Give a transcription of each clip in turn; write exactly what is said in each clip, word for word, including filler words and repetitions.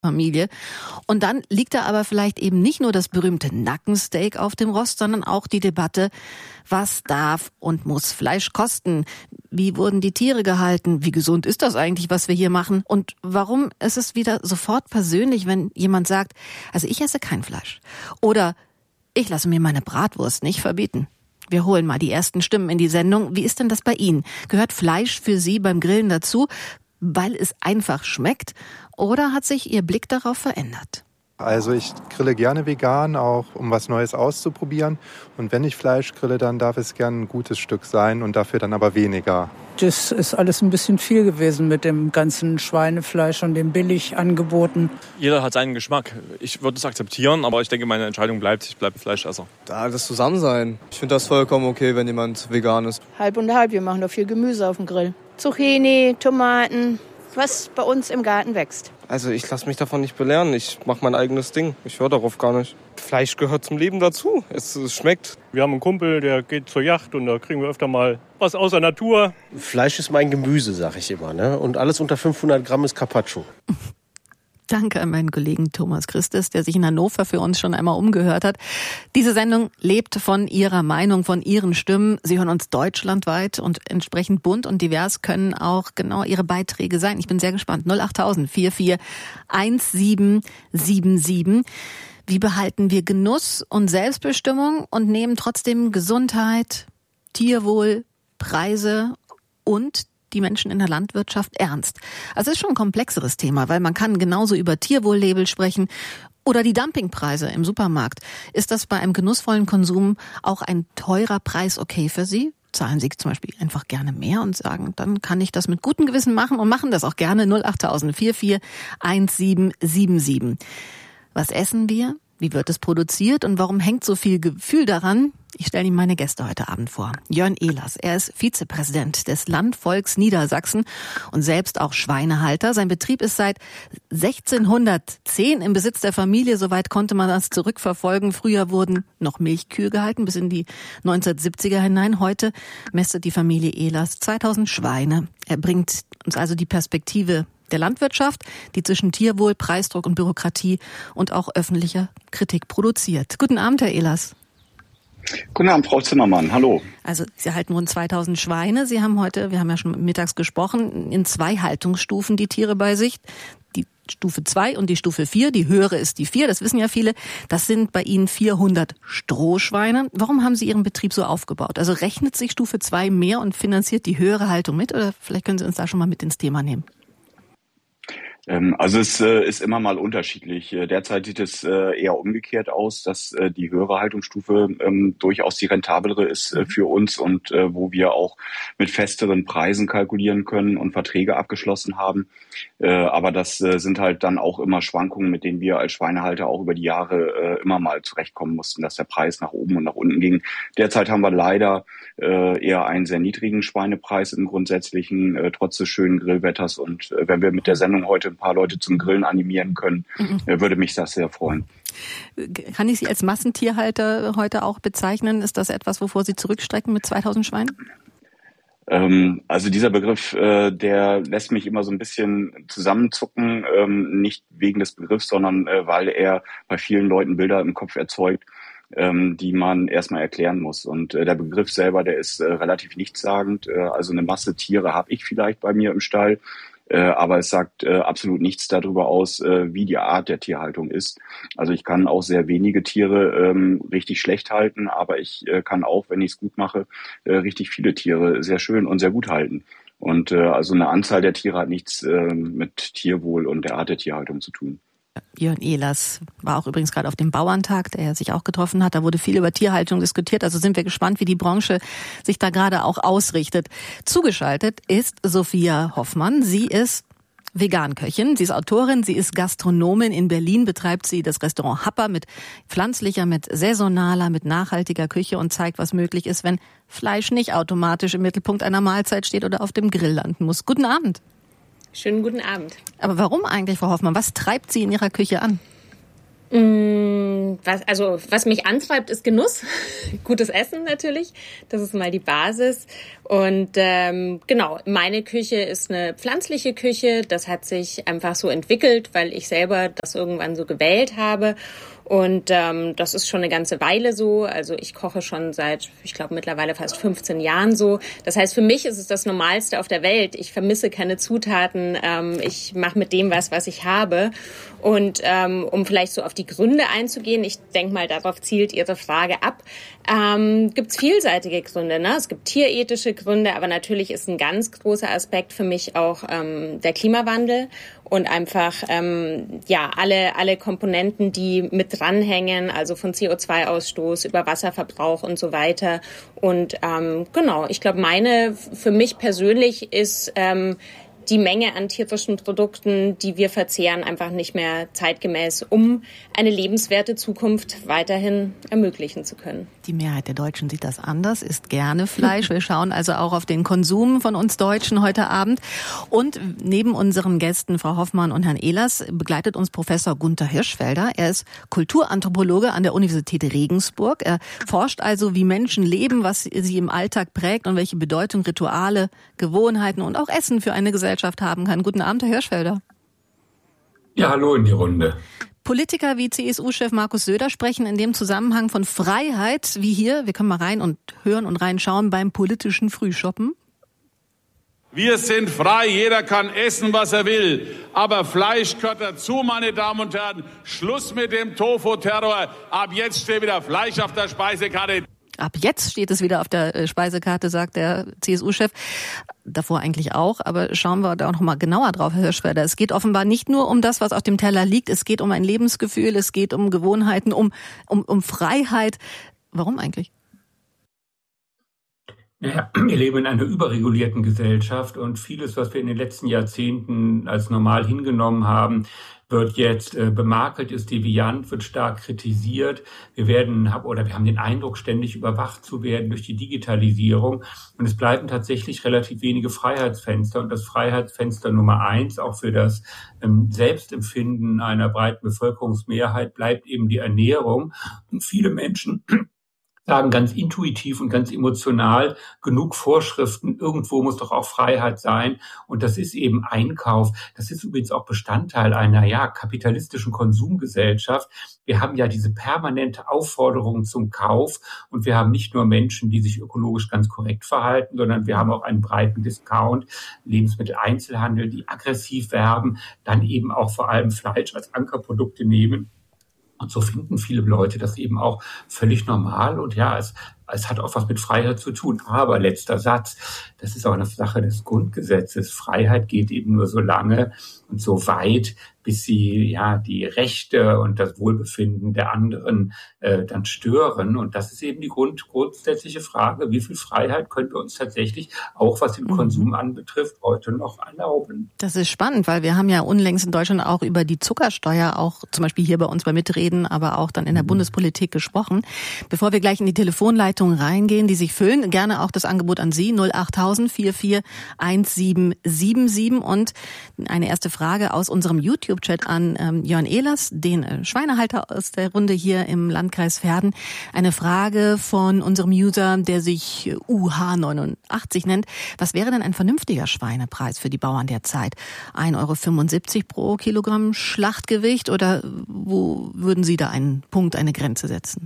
Familie. Und dann liegt da aber vielleicht eben nicht nur das berühmte Nackensteak auf dem Rost, sondern auch die Debatte, was darf und muss Fleisch kosten? Wie wurden die Tiere gehalten? Wie gesund ist das eigentlich, was wir hier machen? Und warum ist es wieder sofort persönlich, wenn jemand sagt, also ich esse kein Fleisch? Oder ich lasse mir meine Bratwurst nicht verbieten. Wir holen mal die ersten Stimmen in die Sendung. Wie ist denn das bei Ihnen? Gehört Fleisch für Sie beim Grillen dazu, weil es einfach schmeckt? Oder hat sich Ihr Blick darauf verändert? Also ich grille gerne vegan, auch um was Neues auszuprobieren. Und wenn ich Fleisch grille, dann darf es gerne ein gutes Stück sein und dafür dann aber weniger. Das ist alles ein bisschen viel gewesen mit dem ganzen Schweinefleisch und den Billigangeboten. Jeder hat seinen Geschmack. Ich würde es akzeptieren, aber ich denke, meine Entscheidung bleibt, ich bleibe Fleischesser. Da das Zusammensein. Ich finde das vollkommen okay, wenn jemand vegan ist. Halb und halb, wir machen doch viel Gemüse auf dem Grill. Zucchini, Tomaten, was bei uns im Garten wächst. Also ich lasse mich davon nicht belehren. Ich mache mein eigenes Ding. Ich höre darauf gar nicht. Fleisch gehört zum Leben dazu. Es, es schmeckt. Wir haben einen Kumpel, der geht zur Jagd und da kriegen wir öfter mal was aus der Natur. Fleisch ist mein Gemüse, sag ich immer, ne? Und alles unter fünfhundert Gramm ist Carpaccio. Danke an meinen Kollegen Thomas Christes, der sich in Hannover für uns schon einmal umgehört hat. Diese Sendung lebt von Ihrer Meinung, von Ihren Stimmen. Sie hören uns deutschlandweit und entsprechend bunt und divers können auch genau Ihre Beiträge sein. Ich bin sehr gespannt. null acht null null vier vier eins sieben sieben sieben. Wie behalten wir Genuss und Selbstbestimmung und nehmen trotzdem Gesundheit, Tierwohl, Preise und die Menschen in der Landwirtschaft ernst? Also es ist schon ein komplexeres Thema, weil man kann genauso über Tierwohllabel sprechen oder die Dumpingpreise im Supermarkt. Ist das bei einem genussvollen Konsum auch ein teurer Preis okay für Sie? Zahlen Sie zum Beispiel einfach gerne mehr und sagen, dann kann ich das mit gutem Gewissen machen und machen das auch gerne. null acht null null vier vier eins sieben sieben sieben. Was essen wir? Wie wird es produziert und warum hängt so viel Gefühl daran? Ich stelle Ihnen meine Gäste heute Abend vor. Jörn Ehlers, er ist Vizepräsident des Landvolks Niedersachsen und selbst auch Schweinehalter. Sein Betrieb ist seit sechzehnhundertzehn im Besitz der Familie. Soweit konnte man das zurückverfolgen. Früher wurden noch Milchkühe gehalten bis in die neunzehnhundertsiebziger hinein. Heute mästet die Familie Ehlers zweitausend Schweine. Er bringt uns also die Perspektive der Landwirtschaft, die zwischen Tierwohl, Preisdruck und Bürokratie und auch öffentlicher Kritik produziert. Guten Abend, Herr Ehlers. Guten Abend, Frau Zimmermann. Hallo. Also Sie halten rund zweitausend Schweine. Sie haben heute, wir haben ja schon mittags gesprochen, in zwei Haltungsstufen die Tiere bei sich. Die Stufe zwei und die Stufe vier. Die höhere ist die vier, das wissen ja viele. Das sind bei Ihnen vierhundert Strohschweine. Warum haben Sie Ihren Betrieb so aufgebaut? Also rechnet sich Stufe zwei mehr und finanziert die höhere Haltung mit? Oder vielleicht können Sie uns da schon mal mit ins Thema nehmen. Also es äh, ist immer mal unterschiedlich. Derzeit sieht es äh, eher umgekehrt aus, dass äh, die höhere Haltungsstufe ähm, durchaus die rentablere ist äh, für uns und äh, wo wir auch mit festeren Preisen kalkulieren können und Verträge abgeschlossen haben. Äh, aber das äh, sind halt dann auch immer Schwankungen, mit denen wir als Schweinehalter auch über die Jahre äh, immer mal zurechtkommen mussten, dass der Preis nach oben und nach unten ging. Derzeit haben wir leider äh, eher einen sehr niedrigen Schweinepreis im Grundsätzlichen, äh, trotz des schönen Grillwetters. Und äh, wenn wir mit der Sendung heute ein paar Leute zum Grillen animieren können, mhm. würde mich das sehr freuen. Kann ich Sie als Massentierhalter heute auch bezeichnen? Ist das etwas, wovor Sie zurückstrecken mit zweitausend Schweinen? Ähm, also dieser Begriff, äh, der lässt mich immer so ein bisschen zusammenzucken, ähm, nicht wegen des Begriffs, sondern äh, weil er bei vielen Leuten Bilder im Kopf erzeugt, ähm, die man erstmal erklären muss. Und äh, der Begriff selber, der ist äh, relativ nichtssagend. Äh, also eine Masse Tiere habe ich vielleicht bei mir im Stall, aber es sagt äh, absolut nichts darüber aus, äh, wie die Art der Tierhaltung ist. Also ich kann auch sehr wenige Tiere ähm, richtig schlecht halten, aber ich äh, kann auch, wenn ich es gut mache, äh, richtig viele Tiere sehr schön und sehr gut halten. Und äh, also eine Anzahl der Tiere hat nichts äh, mit Tierwohl und der Art der Tierhaltung zu tun. Jörn Ehlers war auch übrigens gerade auf dem Bauerntag, der sich auch getroffen hat. Da wurde viel über Tierhaltung diskutiert. Also sind wir gespannt, wie die Branche sich da gerade auch ausrichtet. Zugeschaltet ist Sophia Hoffmann. Sie ist Veganköchin, sie ist Autorin, sie ist Gastronomin. In Berlin betreibt sie das Restaurant Happer mit pflanzlicher, mit saisonaler, mit nachhaltiger Küche und zeigt, was möglich ist, wenn Fleisch nicht automatisch im Mittelpunkt einer Mahlzeit steht oder auf dem Grill landen muss. Guten Abend. Schönen guten Abend. Aber warum eigentlich, Frau Hoffmann? Was treibt Sie in Ihrer Küche an? was, also was mich antreibt, ist Genuss. Gutes Essen natürlich. Das ist mal die Basis. Und ähm, genau, meine Küche ist eine pflanzliche Küche. Das hat sich einfach so entwickelt, weil ich selber das irgendwann so gewählt habe. Und ähm, das ist schon eine ganze Weile so. Also ich koche schon seit, ich glaube, mittlerweile fast fünfzehn Jahren so. Das heißt, für mich ist es das Normalste auf der Welt. Ich vermisse keine Zutaten. Ähm, ich mache mit dem was, was ich habe. Und ähm, um vielleicht so auf die Gründe einzugehen, ich denke mal, darauf zielt Ihre Frage ab, ähm, gibt es vielseitige Gründe. Ne? Es gibt tierethische Gründe, aber natürlich ist ein ganz großer Aspekt für mich auch ähm, der Klimawandel und einfach ähm, ja alle alle Komponenten, die mit dranhängen, also von C O zwei Ausstoß über Wasserverbrauch und so weiter. Und ähm, genau, ich glaube, meine für mich persönlich ist ähm, die Menge an tierischen Produkten, die wir verzehren, einfach nicht mehr zeitgemäß, um eine lebenswerte Zukunft weiterhin ermöglichen zu können. Die Mehrheit der Deutschen sieht das anders, isst gerne Fleisch. Wir schauen also auch auf den Konsum von uns Deutschen heute Abend. Und neben unseren Gästen, Frau Hoffmann und Herrn Ehlers, begleitet uns Professor Gunther Hirschfelder. Er ist Kulturanthropologe an der Universität Regensburg. Er forscht also, wie Menschen leben, was sie im Alltag prägt und welche Bedeutung Rituale, Gewohnheiten und auch Essen für eine Gesellschaft haben kann. Guten Abend, Herr Hirschfelder. Ja, hallo in die Runde. Politiker wie C S U-Chef Markus Söder sprechen in dem Zusammenhang von Freiheit, wie hier, wir können mal rein und hören und reinschauen, beim politischen Frühshoppen. Wir sind frei, jeder kann essen, was er will. Aber Fleisch gehört dazu, meine Damen und Herren. Schluss mit dem Tofu-Terror. Ab jetzt steht wieder Fleisch auf der Speisekarte. Ab jetzt steht es wieder auf der Speisekarte, sagt der C S U-Chef. Davor eigentlich auch, aber schauen wir da auch noch mal genauer drauf, Herr Hirschfelder. Es geht offenbar nicht nur um das, was auf dem Teller liegt. Es geht um ein Lebensgefühl, es geht um Gewohnheiten, um, um, um Freiheit. Warum eigentlich? Naja, wir leben in einer überregulierten Gesellschaft und vieles, was wir in den letzten Jahrzehnten als normal hingenommen haben, wird jetzt äh, bemakelt, ist deviant, wird stark kritisiert. Wir werden oder wir haben den Eindruck, ständig überwacht zu werden durch die Digitalisierung. Und es bleiben tatsächlich relativ wenige Freiheitsfenster. Und das Freiheitsfenster Nummer eins, auch für das ähm, Selbstempfinden einer breiten Bevölkerungsmehrheit, bleibt eben die Ernährung. Und viele Menschen sagen ganz intuitiv und ganz emotional, genug Vorschriften, irgendwo muss doch auch Freiheit sein. Und das ist eben Einkauf. Das ist übrigens auch Bestandteil einer ja kapitalistischen Konsumgesellschaft. Wir haben ja diese permanente Aufforderung zum Kauf und wir haben nicht nur Menschen, die sich ökologisch ganz korrekt verhalten, sondern wir haben auch einen breiten Discount, Lebensmitteleinzelhandel, die aggressiv werben, dann eben auch vor allem Fleisch als Ankerprodukte nehmen. Und so finden viele Leute das eben auch völlig normal. Und ja, es, es hat auch was mit Freiheit zu tun. Aber letzter Satz, das ist auch eine Sache des Grundgesetzes. Freiheit geht eben nur so lange und so weit, bis sie ja die Rechte und das Wohlbefinden der anderen äh, dann stören. Und das ist eben die Grund, grundsätzliche Frage, wie viel Freiheit können wir uns tatsächlich, auch was den mhm. Konsum anbetrifft, heute noch erlauben. Das ist spannend, weil wir haben ja unlängst in Deutschland auch über die Zuckersteuer, auch zum Beispiel hier bei uns bei Mitreden, aber auch dann in der mhm. Bundespolitik gesprochen. Bevor wir gleich in die Telefonleitungen reingehen, die sich füllen, gerne auch das Angebot an Sie, null achttausend vierundvierzig siebzehn siebenundsiebzig. Und eine erste Frage aus unserem YouTube Chat an ähm, Jörn Ehlers, den äh, Schweinehalter aus der Runde hier im Landkreis Verden. Eine Frage von unserem User, der sich äh, U H neunundachtzig nennt. Was wäre denn ein vernünftiger Schweinepreis für die Bauern derzeit? ein Euro fünfundsiebzig pro Kilogramm Schlachtgewicht oder wo würden Sie da einen Punkt, eine Grenze setzen?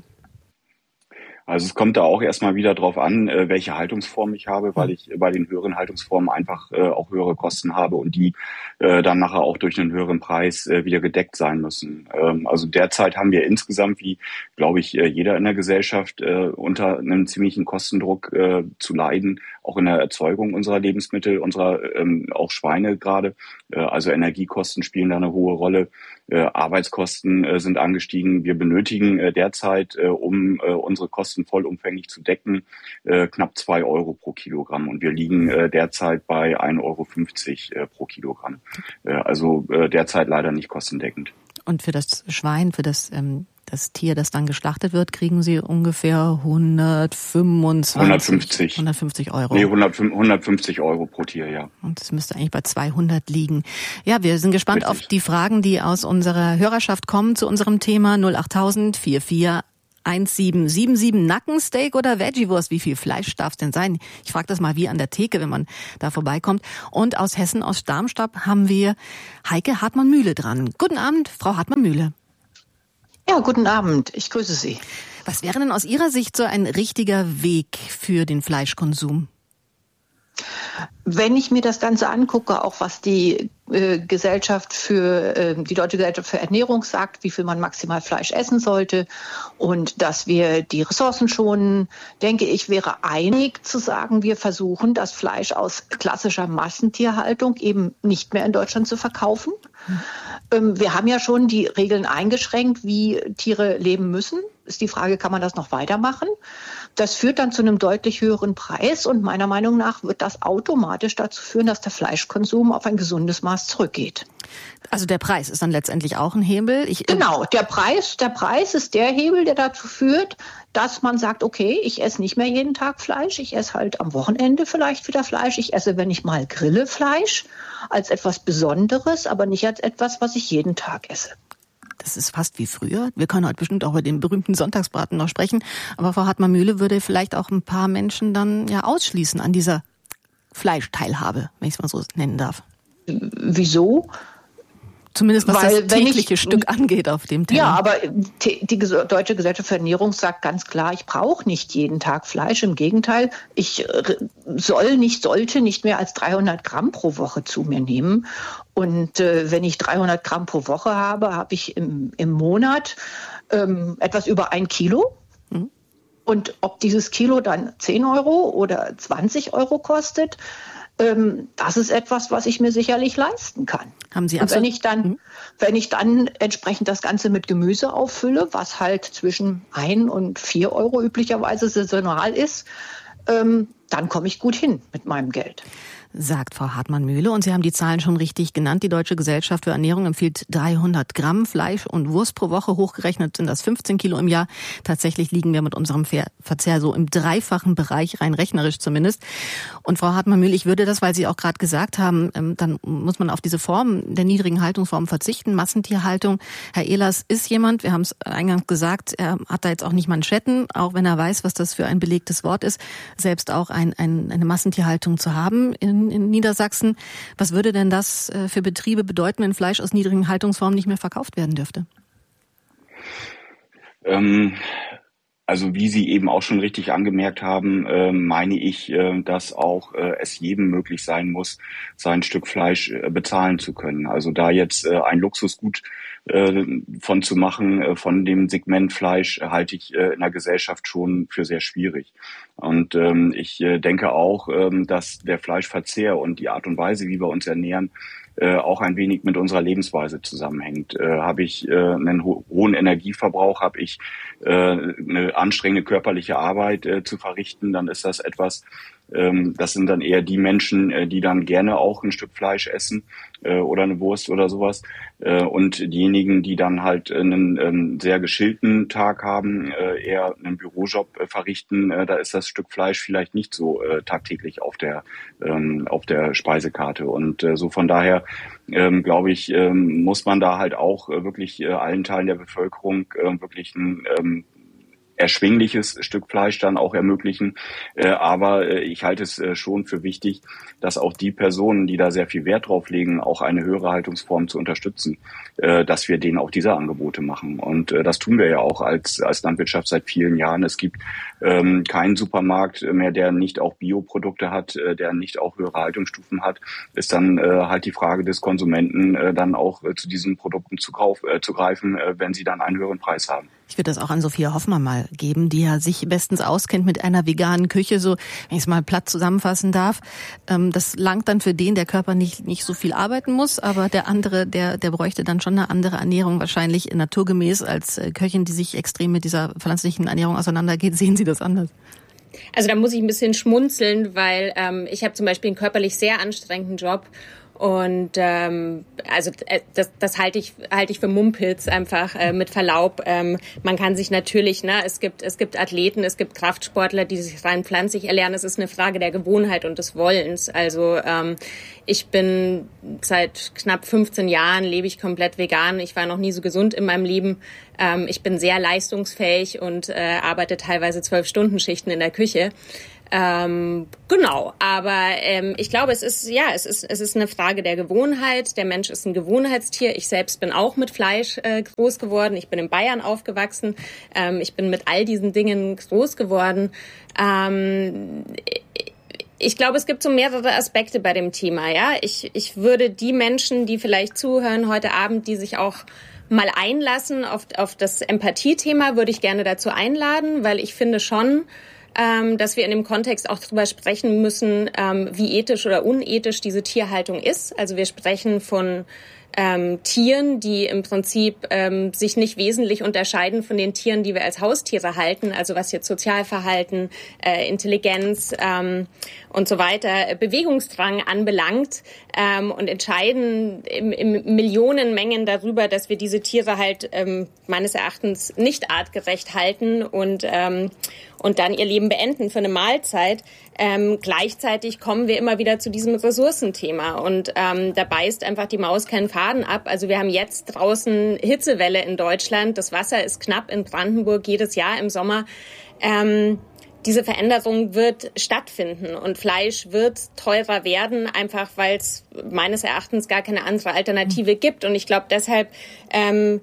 Also es kommt da auch erstmal wieder drauf an, welche Haltungsform ich habe, weil ich bei den höheren Haltungsformen einfach auch höhere Kosten habe und die dann nachher auch durch einen höheren Preis wieder gedeckt sein müssen. Also derzeit haben wir insgesamt, wie glaube ich jeder in der Gesellschaft, unter einem ziemlichen Kostendruck zu leiden, auch in der Erzeugung unserer Lebensmittel, unserer auch Schweine gerade. Also Energiekosten spielen da eine hohe Rolle. Arbeitskosten sind angestiegen. Wir benötigen derzeit, um unsere Kosten vollumfänglich zu decken, knapp zwei Euro pro Kilogramm. Und wir liegen derzeit bei ein Euro fünfzig pro Kilogramm. Also derzeit leider nicht kostendeckend. Und für das Schwein, für das ähm, das Tier, das dann geschlachtet wird, kriegen Sie ungefähr hundertfünfundzwanzig, hundertfünfzig. hundertfünfzig Euro. Nee, hundertfünfzig Euro pro Tier, ja. Und das müsste eigentlich bei zweihundert liegen. Ja, wir sind gespannt Richtig. auf die Fragen, die aus unserer Hörerschaft kommen zu unserem Thema null acht tausend vier vier eins sieben sieben sieben. Nackensteak oder Veggiewurst? Wie viel Fleisch darf es denn sein? Ich frage das mal wie an der Theke, wenn man da vorbeikommt. Und aus Hessen, aus Darmstadt, haben wir Heike Hartmann-Mühle dran. Guten Abend, Frau Hartmann-Mühle. Ja, guten Abend. Ich grüße Sie. Was wäre denn aus Ihrer Sicht so ein richtiger Weg für den Fleischkonsum? Wenn ich mir das Ganze angucke, auch was die äh, Gesellschaft für äh, die Deutsche Gesellschaft für Ernährung sagt, wie viel man maximal Fleisch essen sollte und dass wir die Ressourcen schonen, denke ich, wäre einig zu sagen, wir versuchen, das Fleisch aus klassischer Massentierhaltung eben nicht mehr in Deutschland zu verkaufen. Hm. Ähm, wir haben ja schon die Regeln eingeschränkt, wie Tiere leben müssen. Ist die Frage, kann man das noch weitermachen? Das führt dann zu einem deutlich höheren Preis und meiner Meinung nach wird das automatisch dazu führen, dass der Fleischkonsum auf ein gesundes Maß zurückgeht. Also der Preis ist dann letztendlich auch ein Hebel? Ich, genau, der Preis, der Preis ist der Hebel, der dazu führt, dass man sagt, okay, ich esse nicht mehr jeden Tag Fleisch, ich esse halt am Wochenende vielleicht wieder Fleisch, ich esse, wenn ich mal grille, Fleisch als etwas Besonderes, aber nicht als etwas, was ich jeden Tag esse. Das ist fast wie früher. Wir können heute bestimmt auch über den berühmten Sonntagsbraten noch sprechen. Aber Frau Hartmann-Mühle würde vielleicht auch ein paar Menschen dann ja ausschließen an dieser Fleischteilhabe, wenn ich es mal so nennen darf. Wieso? Zumindest was Weil, das tägliche ich, Stück angeht auf dem Teller. Ja, aber die Deutsche Gesellschaft für Ernährung sagt ganz klar, ich brauche nicht jeden Tag Fleisch. Im Gegenteil, ich soll nicht, sollte nicht mehr als dreihundert Gramm pro Woche zu mir nehmen. Und äh, wenn ich dreihundert Gramm pro Woche habe, habe ich im, im Monat ähm, etwas über ein Kilo. Mhm. Und ob dieses Kilo dann zehn Euro oder zwanzig Euro kostet, das ist etwas, was ich mir sicherlich leisten kann. Haben Sie Und wenn ich dann, mhm. wenn ich dann entsprechend das Ganze mit Gemüse auffülle, was halt zwischen ein und vier Euro üblicherweise saisonal ist, ähm, dann komme ich gut hin mit meinem Geld. Sagt Frau Hartmann-Mühle. Und Sie haben die Zahlen schon richtig genannt. Die Deutsche Gesellschaft für Ernährung empfiehlt dreihundert Gramm Fleisch und Wurst pro Woche. Hochgerechnet sind das fünfzehn Kilo im Jahr. Tatsächlich liegen wir mit unserem Verzehr so im dreifachen Bereich, rein rechnerisch zumindest. Und Frau Hartmann-Mühle, ich würde das, weil Sie auch gerade gesagt haben, dann muss man auf diese Form der niedrigen Haltungsform verzichten. Massentierhaltung. Herr Ehlers ist jemand, wir haben es eingangs gesagt, er hat da jetzt auch nicht Manschetten, auch wenn er weiß, was das für ein belegtes Wort ist, selbst auch ein, ein, eine Massentierhaltung zu haben in in Niedersachsen. Was würde denn das für Betriebe bedeuten, wenn Fleisch aus niedrigen Haltungsformen nicht mehr verkauft werden dürfte? Ähm, also wie Sie eben auch schon richtig angemerkt haben, äh, meine ich, äh, dass auch äh, es jedem möglich sein muss, sein Stück Fleisch äh, bezahlen zu können. Also da jetzt äh, ein Luxusgut äh, von zu machen, äh, von dem Segment Fleisch, äh, halte ich äh, in der Gesellschaft schon für sehr schwierig. Und ähm, ich äh, denke auch, ähm, dass der Fleischverzehr und die Art und Weise, wie wir uns ernähren, äh, auch ein wenig mit unserer Lebensweise zusammenhängt. Äh, habe ich äh, einen ho- hohen Energieverbrauch, habe ich äh, eine anstrengende körperliche Arbeit äh, zu verrichten, dann ist das etwas, ähm, das sind dann eher die Menschen, äh, die dann gerne auch ein Stück Fleisch essen äh, oder eine Wurst oder sowas. Äh, und diejenigen, die dann halt einen ähm, sehr geschillten Tag haben, äh, eher einen Bürojob äh, verrichten, äh, da ist das Stück Fleisch vielleicht nicht so äh, tagtäglich auf der ähm, auf der Speisekarte. Und äh, so von daher ähm, glaube ich, ähm, muss man da halt auch äh, wirklich äh, allen Teilen der Bevölkerung äh, wirklich ein ähm, erschwingliches Stück Fleisch dann auch ermöglichen. Äh, aber äh, ich halte es äh, schon für wichtig, dass auch die Personen, die da sehr viel Wert drauf legen, auch eine höhere Haltungsform zu unterstützen, äh, dass wir denen auch diese Angebote machen. Und äh, das tun wir ja auch als als Landwirtschaft seit vielen Jahren. Es gibt ähm, keinen Supermarkt mehr, der nicht auch Bioprodukte hat, äh, der nicht auch höhere Haltungsstufen hat. Ist dann äh, halt die Frage des Konsumenten, äh, dann auch äh, zu diesen Produkten zu, kauf, äh, zu greifen, äh, wenn sie dann einen höheren Preis haben. Ich würde das auch an Sophia Hoffmann mal geben, die ja sich bestens auskennt mit einer veganen Küche, so, wenn ich es mal platt zusammenfassen darf. Das langt dann für den, der Körper nicht nicht so viel arbeiten muss, aber der andere, der der bräuchte dann schon eine andere Ernährung, wahrscheinlich naturgemäß als Köchin, die sich extrem mit dieser pflanzlichen Ernährung auseinandergeht. Sehen Sie das anders? Also da muss ich ein bisschen schmunzeln, weil ähm, ich habe zum Beispiel einen körperlich sehr anstrengenden Job. Und ähm, also äh, das, das halte ich halte ich für Mumpitz einfach äh, mit Verlaub. Ähm, man kann sich natürlich, ne, es gibt es gibt Athleten, es gibt Kraftsportler, die sich rein pflanzlich ernähren. Es ist eine Frage der Gewohnheit und des Wollens. Also ähm, ich bin seit knapp fünfzehn Jahren lebe ich komplett vegan. Ich war noch nie so gesund in meinem Leben. Ähm, ich bin sehr leistungsfähig und äh, arbeite teilweise zwölf Stunden Schichten in der Küche. Ähm, genau, aber ähm, ich glaube, es ist ja, es ist es ist eine Frage der Gewohnheit. Der Mensch ist ein Gewohnheitstier. Ich selbst bin auch mit Fleisch äh, groß geworden. Ich bin in Bayern aufgewachsen. Ähm, ich bin mit all diesen Dingen groß geworden. Ähm, ich glaube, es gibt so mehrere Aspekte bei dem Thema. Ja, ich ich würde die Menschen, die vielleicht zuhören heute Abend, die sich auch mal einlassen auf auf das Empathie-Thema, würde ich gerne dazu einladen, weil ich finde schon, Ähm, dass wir in dem Kontext auch darüber sprechen müssen, ähm, wie ethisch oder unethisch diese Tierhaltung ist. Also wir sprechen von ähm, Tieren, die im Prinzip ähm, sich nicht wesentlich unterscheiden von den Tieren, die wir als Haustiere halten, also was jetzt Sozialverhalten, äh, Intelligenz ähm, und so weiter, Bewegungsdrang anbelangt, ähm, und entscheiden im, im Millionenmengen darüber, dass wir diese Tiere halt ähm, meines Erachtens nicht artgerecht halten und ähm, und dann ihr Leben beenden für eine Mahlzeit. Ähm, gleichzeitig kommen wir immer wieder zu diesem Ressourcenthema und ähm, da beißt einfach die Maus keinen Faden ab. Also wir haben jetzt draußen Hitzewelle in Deutschland, das Wasser ist knapp in Brandenburg jedes Jahr im Sommer. Ähm, diese Veränderung wird stattfinden und Fleisch wird teurer werden, einfach weil es meines Erachtens gar keine andere Alternative gibt. Und ich glaube deshalb ähm,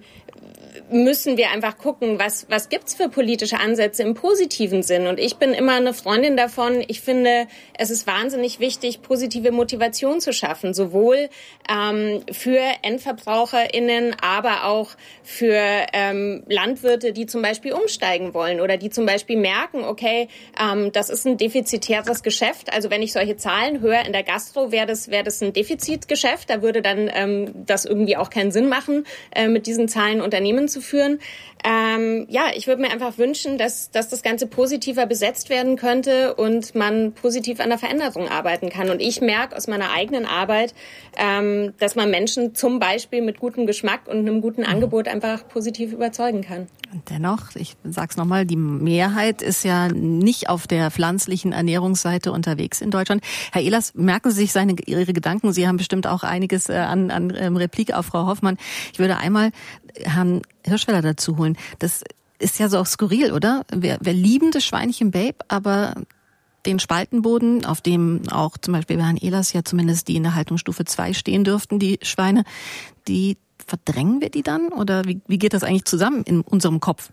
müssen wir einfach gucken, was was gibt's für politische Ansätze im positiven Sinn. Und ich bin immer eine Freundin davon. Ich finde, es ist wahnsinnig wichtig, positive Motivation zu schaffen, sowohl ähm, für EndverbraucherInnen, aber auch für ähm, Landwirte, die zum Beispiel umsteigen wollen oder die zum Beispiel merken, okay, ähm, das ist ein defizitäres Geschäft. Also wenn ich solche Zahlen höre in der Gastro, wäre das wäre das ein Defizitgeschäft. Da würde dann ähm, das irgendwie auch keinen Sinn machen, äh, mit diesen Zahlen Unternehmen zu führen. Ähm, ja, ich würde mir einfach wünschen, dass, dass das Ganze positiver besetzt werden könnte und man positiv an der Veränderung arbeiten kann. Und ich merke aus meiner eigenen Arbeit, ähm, dass man Menschen zum Beispiel mit gutem Geschmack und einem guten Angebot einfach positiv überzeugen kann. Und dennoch, ich sag's nochmal, die Mehrheit ist ja nicht auf der pflanzlichen Ernährungsseite unterwegs in Deutschland. Herr Ehlers, merken Sie sich seine, Ihre Gedanken? Sie haben bestimmt auch einiges äh, an, an ähm, Replik auf Frau Hoffmann. Ich würde einmal Herrn Hirschfelder dazu holen. Das ist ja so auch skurril, oder? Wir, wir lieben das Schweinchen Babe, aber den Spaltenboden, auf dem auch zum Beispiel bei Herrn Ehlers ja zumindest die in der Haltungsstufe zwei stehen dürften, die Schweine, die verdrängen wir die dann? Oder wie, wie geht das eigentlich zusammen in unserem Kopf?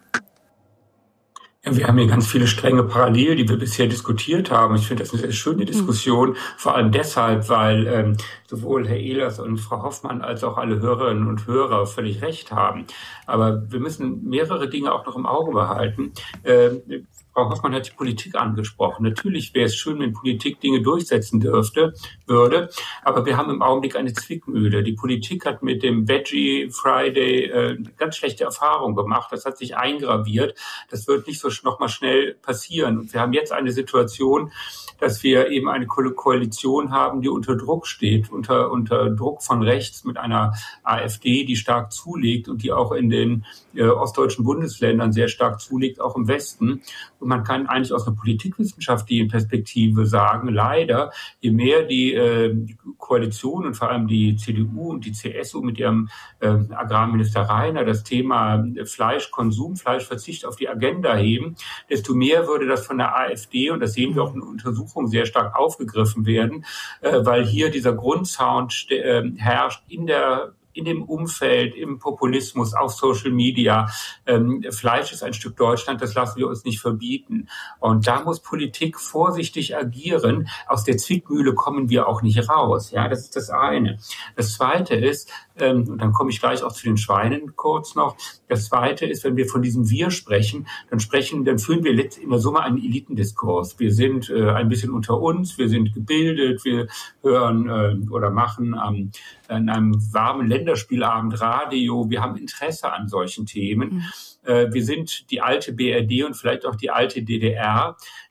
Ja, wir haben hier ganz viele strenge Parallelen, die wir bisher diskutiert haben. Ich finde das eine sehr schöne Diskussion, mhm. vor allem deshalb, weil ähm, sowohl Herr Ehlers und Frau Hoffmann als auch alle Hörerinnen und Hörer völlig recht haben. Aber wir müssen mehrere Dinge auch noch im Auge behalten. Ähm, Frau Hoffmann hat die Politik angesprochen. Natürlich wäre es schön, wenn Politik Dinge durchsetzen dürfte, würde. Aber wir haben im Augenblick eine Zwickmühle. Die Politik hat mit dem Veggie Friday äh, ganz schlechte Erfahrungen gemacht. Das hat sich eingraviert. Das wird nicht so noch mal schnell passieren. Und wir haben jetzt eine Situation, dass wir eben eine Ko- Koalition haben, die unter Druck steht, unter, unter Druck von rechts mit einer AfD, die stark zulegt und die auch in den äh, ostdeutschen Bundesländern sehr stark zulegt, auch im Westen. Und man kann eigentlich aus einer politikwissenschaftlichen Perspektive sagen, leider, je mehr die, äh, die Koalition und vor allem die C D U und die C S U mit ihrem äh, Agrarminister Reiner das Thema Fleischkonsum, Fleischverzicht auf die Agenda heben, desto mehr würde das von der AfD, und das sehen wir auch in Untersuchungen, sehr stark aufgegriffen werden, äh, weil hier dieser Grundsound st- äh, herrscht in der in dem Umfeld, im Populismus, auf Social Media. Ähm, Fleisch ist ein Stück Deutschland, das lassen wir uns nicht verbieten. Und da muss Politik vorsichtig agieren. Aus der Zwickmühle kommen wir auch nicht raus. Ja, das ist das eine. Das zweite ist, ähm, und dann komme ich gleich auch zu den Schweinen kurz noch. Das zweite ist, wenn wir von diesem Wir sprechen, dann sprechen, dann führen wir in der Summe einen Elitendiskurs. Wir sind äh, ein bisschen unter uns, wir sind gebildet, wir hören äh, oder machen ähm, an einem warmen Länderspielabend Radio. Wir haben Interesse an solchen Themen. Mhm. Äh, wir sind die alte B R D und vielleicht auch die alte D D R.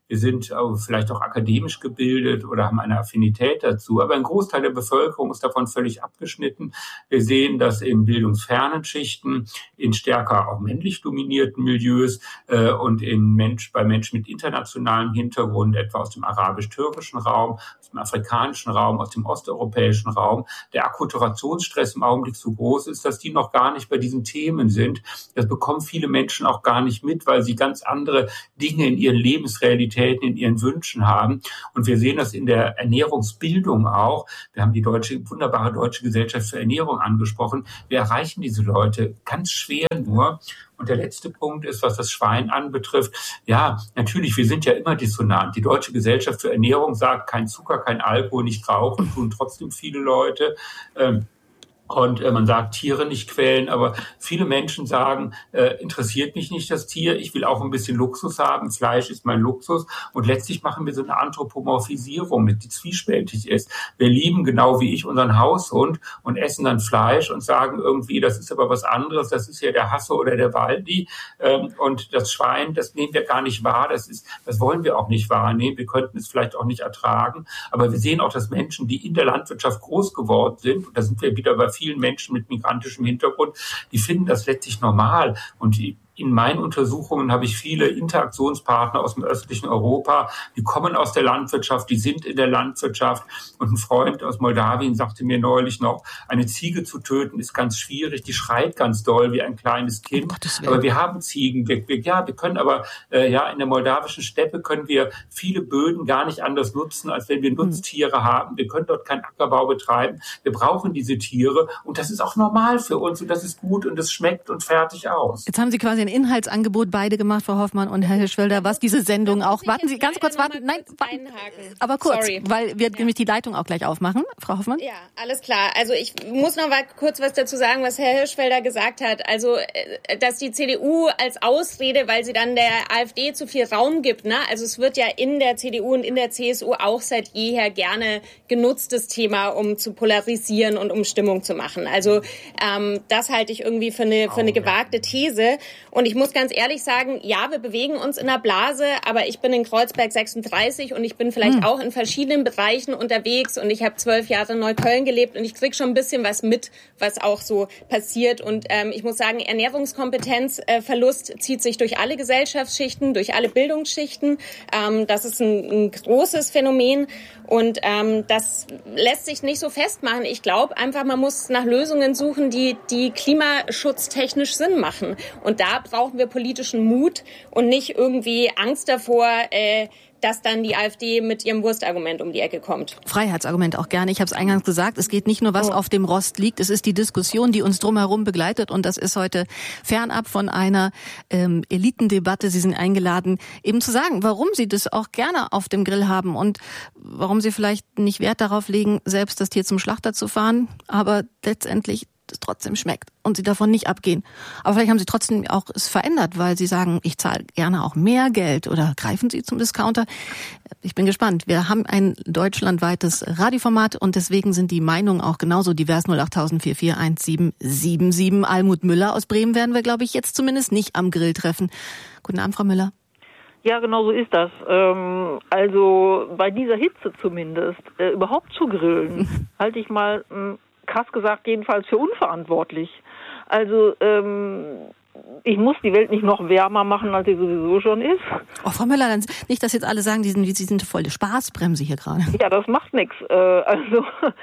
wir sind vielleicht auch akademisch gebildet oder haben eine Affinität dazu. Aber ein Großteil der Bevölkerung ist davon völlig abgeschnitten. Wir sehen das in bildungsfernen Schichten, in stärker auch männlich dominierten Milieus äh, und in Mensch, bei Menschen mit internationalem Hintergrund, etwa aus dem arabisch-türkischen Raum, aus dem afrikanischen Raum, aus dem osteuropäischen Raum, der Akkulturationsstress im Augenblick so groß ist, dass die noch gar nicht bei diesen Themen sind. Das bekommen viele Menschen auch gar nicht mit, weil sie ganz andere Dinge in ihren Lebensrealitäten, in ihren Wünschen haben. Und wir sehen das in der Ernährungsbildung auch. Wir haben die deutsche, wunderbare Deutsche Gesellschaft für Ernährung angesprochen. Wir erreichen diese Leute ganz schwer nur. Und der letzte Punkt ist, was das Schwein anbetrifft. Ja, natürlich, wir sind ja immer dissonant. Die Deutsche Gesellschaft für Ernährung sagt, kein Zucker, kein Alkohol, nicht rauchen, tun trotzdem viele Leute. Ähm, Und äh, man sagt, Tiere nicht quälen, aber viele Menschen sagen, äh, interessiert mich nicht das Tier, ich will auch ein bisschen Luxus haben, Fleisch ist mein Luxus. Und letztlich machen wir so eine Anthropomorphisierung, die zwiespältig ist. Wir lieben genau wie ich unseren Haushund und essen dann Fleisch und sagen irgendwie, das ist aber was anderes, das ist ja der Hasse oder der Waldi. Ähm, und das Schwein, das nehmen wir gar nicht wahr, das ist, das wollen wir auch nicht wahrnehmen, wir könnten es vielleicht auch nicht ertragen. Aber wir sehen auch, dass Menschen, die in der Landwirtschaft groß geworden sind, und da sind wir wieder bei vielen Menschen mit migrantischem Hintergrund, die finden das letztlich normal. Und die, in meinen Untersuchungen habe ich viele Interaktionspartner aus dem östlichen Europa, die kommen aus der Landwirtschaft, die sind in der Landwirtschaft. Und ein Freund aus Moldawien sagte mir neulich noch, eine Ziege zu töten ist ganz schwierig, die schreit ganz doll wie ein kleines Kind. Oh, aber wir haben Ziegen, wir, wir, ja, wir können aber, äh, ja, in der moldawischen Steppe können wir viele Böden gar nicht anders nutzen, als wenn wir Nutztiere mhm. haben. Wir können dort keinen Ackerbau betreiben. Wir brauchen diese Tiere und das ist auch normal für uns und das ist gut und das schmeckt und fertig aus. Jetzt haben Sie quasi ein Inhaltsangebot beide gemacht, Frau Hoffmann und Herr Hirschfelder, was diese Sendung auch... Warten Sie, ganz kurz warten. Nein, warten. Aber kurz, Sorry. weil wir ja. nämlich die Leitung auch gleich aufmachen. Frau Hoffmann? Ja, alles klar. Also ich muss noch mal kurz was dazu sagen, was Herr Hirschfelder gesagt hat. Also, dass die C D U als Ausrede, weil sie dann der AfD zu viel Raum gibt, ne? Also es wird ja in der C D U und in der C S U auch seit jeher gerne genutztes Thema, um zu polarisieren und um Stimmung zu machen. Also ähm, das halte ich irgendwie für eine, für eine gewagte These. Und ich muss ganz ehrlich sagen, ja, wir bewegen uns in einer Blase, aber ich bin in Kreuzberg sechsunddreißig und ich bin vielleicht hm. auch in verschiedenen Bereichen unterwegs und ich habe zwölf Jahre in Neukölln gelebt und ich kriege schon ein bisschen was mit, was auch so passiert. Und ähm, ich muss sagen, Ernährungskompetenzverlust äh, zieht sich durch alle Gesellschaftsschichten, durch alle Bildungsschichten. Ähm, das ist ein, ein großes Phänomen und ähm, das lässt sich nicht so festmachen. Ich glaube einfach, man muss nach Lösungen suchen, die, die klimaschutztechnisch Sinn machen. Und da brauchen wir politischen Mut und nicht irgendwie Angst davor, äh, dass dann die AfD mit ihrem Wurstargument um die Ecke kommt. Freiheitsargument auch gerne. Ich habe es eingangs gesagt, es geht nicht nur, was oh. auf dem Rost liegt, es ist die Diskussion, die uns drumherum begleitet und das ist heute fernab von einer ähm, Elitendebatte. Sie sind eingeladen, eben zu sagen, warum Sie das auch gerne auf dem Grill haben und warum Sie vielleicht nicht Wert darauf legen, selbst das Tier zum Schlachter zu fahren, aber letztendlich es trotzdem schmeckt und Sie davon nicht abgehen. Aber vielleicht haben Sie trotzdem auch es verändert, weil Sie sagen, ich zahle gerne auch mehr Geld oder greifen Sie zum Discounter. Ich bin gespannt. Wir haben ein deutschlandweites Radioformat und deswegen sind die Meinungen auch genauso divers. null acht null vier vier eins sieben sieben sieben. Almut Müller aus Bremen werden wir, glaube ich, jetzt zumindest nicht am Grill treffen. Guten Abend, Frau Müller. Ja, genau so ist das. Ähm, also bei dieser Hitze zumindest, äh, überhaupt zu grillen, halte ich mal... Ähm, krass gesagt jedenfalls für unverantwortlich. Also ähm, ich muss die Welt nicht noch wärmer machen, als sie sowieso schon ist. Oh, Frau Müller, dann nicht, dass jetzt alle sagen, die sind, die sind voll die Spaßbremse hier gerade. Ja, das macht nichts. Äh, also,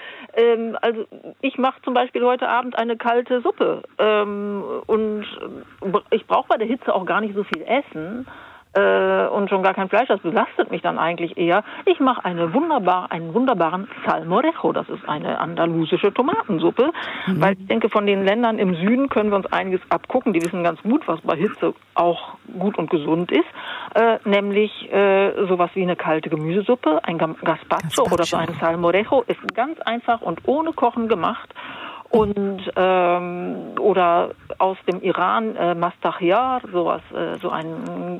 ähm, also ich mache zum Beispiel heute Abend eine kalte Suppe ähm, und ich brauche bei der Hitze auch gar nicht so viel essen. Und schon gar kein Fleisch, das belastet mich dann eigentlich eher. Ich mache eine wunderbar, einen wunderbaren Salmorejo, das ist eine andalusische Tomatensuppe, mhm. weil ich denke, von den Ländern im Süden können wir uns einiges abgucken, die wissen ganz gut, was bei Hitze auch gut und gesund ist, äh, nämlich äh, sowas wie eine kalte Gemüsesuppe, ein Gazpacho, Gazpacho. oder so ein Salmorejo, ist ganz einfach und ohne Kochen gemacht. Und ähm, oder aus dem Iran äh, Mastachiyar, sowas, äh, so ein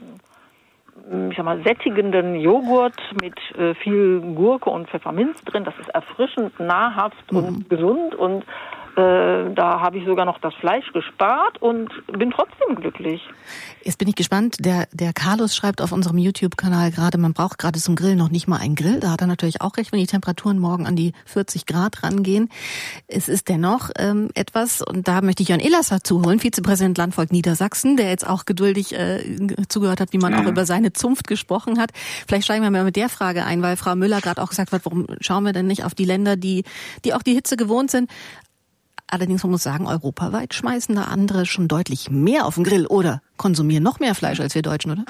ich sag mal, sättigenden Joghurt mit äh, viel Gurke und Pfefferminz drin. Das ist erfrischend, nahrhaft mhm. und gesund und Äh, da habe ich sogar noch das Fleisch gespart und bin trotzdem glücklich. Jetzt bin ich gespannt. Der, der Carlos schreibt auf unserem YouTube-Kanal gerade, man braucht gerade zum Grillen noch nicht mal einen Grill. Da hat er natürlich auch recht, wenn die Temperaturen morgen an die vierzig Grad rangehen. Es ist dennoch ähm, etwas, und da möchte ich Jörn Ehlers dazu holen, Vizepräsident Landvolk Niedersachsen, der jetzt auch geduldig äh, zugehört hat, wie man mhm. auch über seine Zunft gesprochen hat. Vielleicht steigen wir mal mit der Frage ein, weil Frau Müller gerade auch gesagt hat, warum schauen wir denn nicht auf die Länder, die, die auch die Hitze gewohnt sind. Allerdings, man muss sagen, europaweit schmeißen da andere schon deutlich mehr auf den Grill oder konsumieren noch mehr Fleisch als wir Deutschen, oder?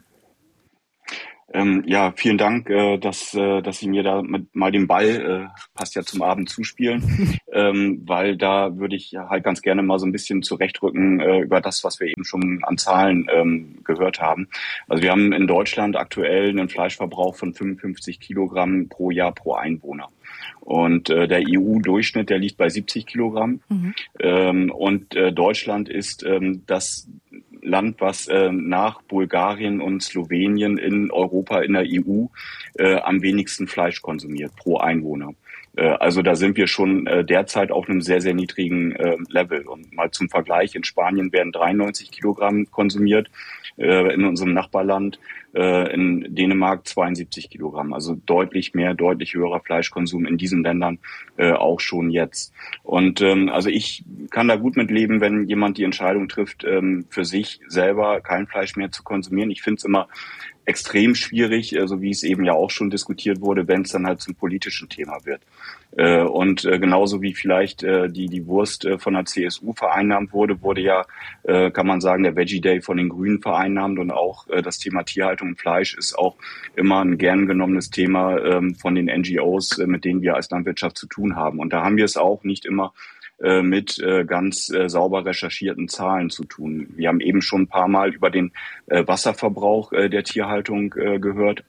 Ähm, ja, vielen Dank, äh, dass, äh, dass Sie mir da mit, mal den Ball, äh, passt ja zum Abend, zuspielen, ähm, weil da würde ich halt ganz gerne mal so ein bisschen zurechtrücken äh, über das, was wir eben schon an Zahlen ähm, gehört haben. Also wir haben in Deutschland aktuell einen Fleischverbrauch von fünfundfünfzig Kilogramm pro Jahr pro Einwohner. Und äh, der E U-Durchschnitt, der liegt bei siebzig Kilogramm. Mhm. Ähm, und äh, Deutschland ist ähm, das Land, was äh, nach Bulgarien und Slowenien in Europa, in der E U, äh, am wenigsten Fleisch konsumiert pro Einwohner. Äh, also da sind wir schon äh, derzeit auf einem sehr, sehr niedrigen äh, Level. Und mal zum Vergleich, in Spanien werden dreiundneunzig Kilogramm konsumiert, äh, in unserem Nachbarland, äh, in Dänemark zweiundsiebzig Kilogramm. Also deutlich mehr, deutlich höherer Fleischkonsum in diesen Ländern äh, auch schon jetzt. Und ähm, also ich kann da gut mit leben, wenn jemand die Entscheidung trifft, ähm, für sich selber kein Fleisch mehr zu konsumieren. Ich finde es immer extrem schwierig, so also wie es eben ja auch schon diskutiert wurde, wenn es dann halt zum politischen Thema wird. Und genauso wie vielleicht die die Wurst von der C S U vereinnahmt wurde, wurde ja, kann man sagen, der Veggie Day von den Grünen vereinnahmt. Und auch das Thema Tierhaltung und Fleisch ist auch immer ein gern genommenes Thema von den N G Os, mit denen wir als Landwirtschaft zu tun haben. Und da haben wir es auch nicht immer mit ganz sauber recherchierten Zahlen zu tun. Wir haben eben schon ein paar Mal über den Wasserverbrauch der Tierhaltung gehört.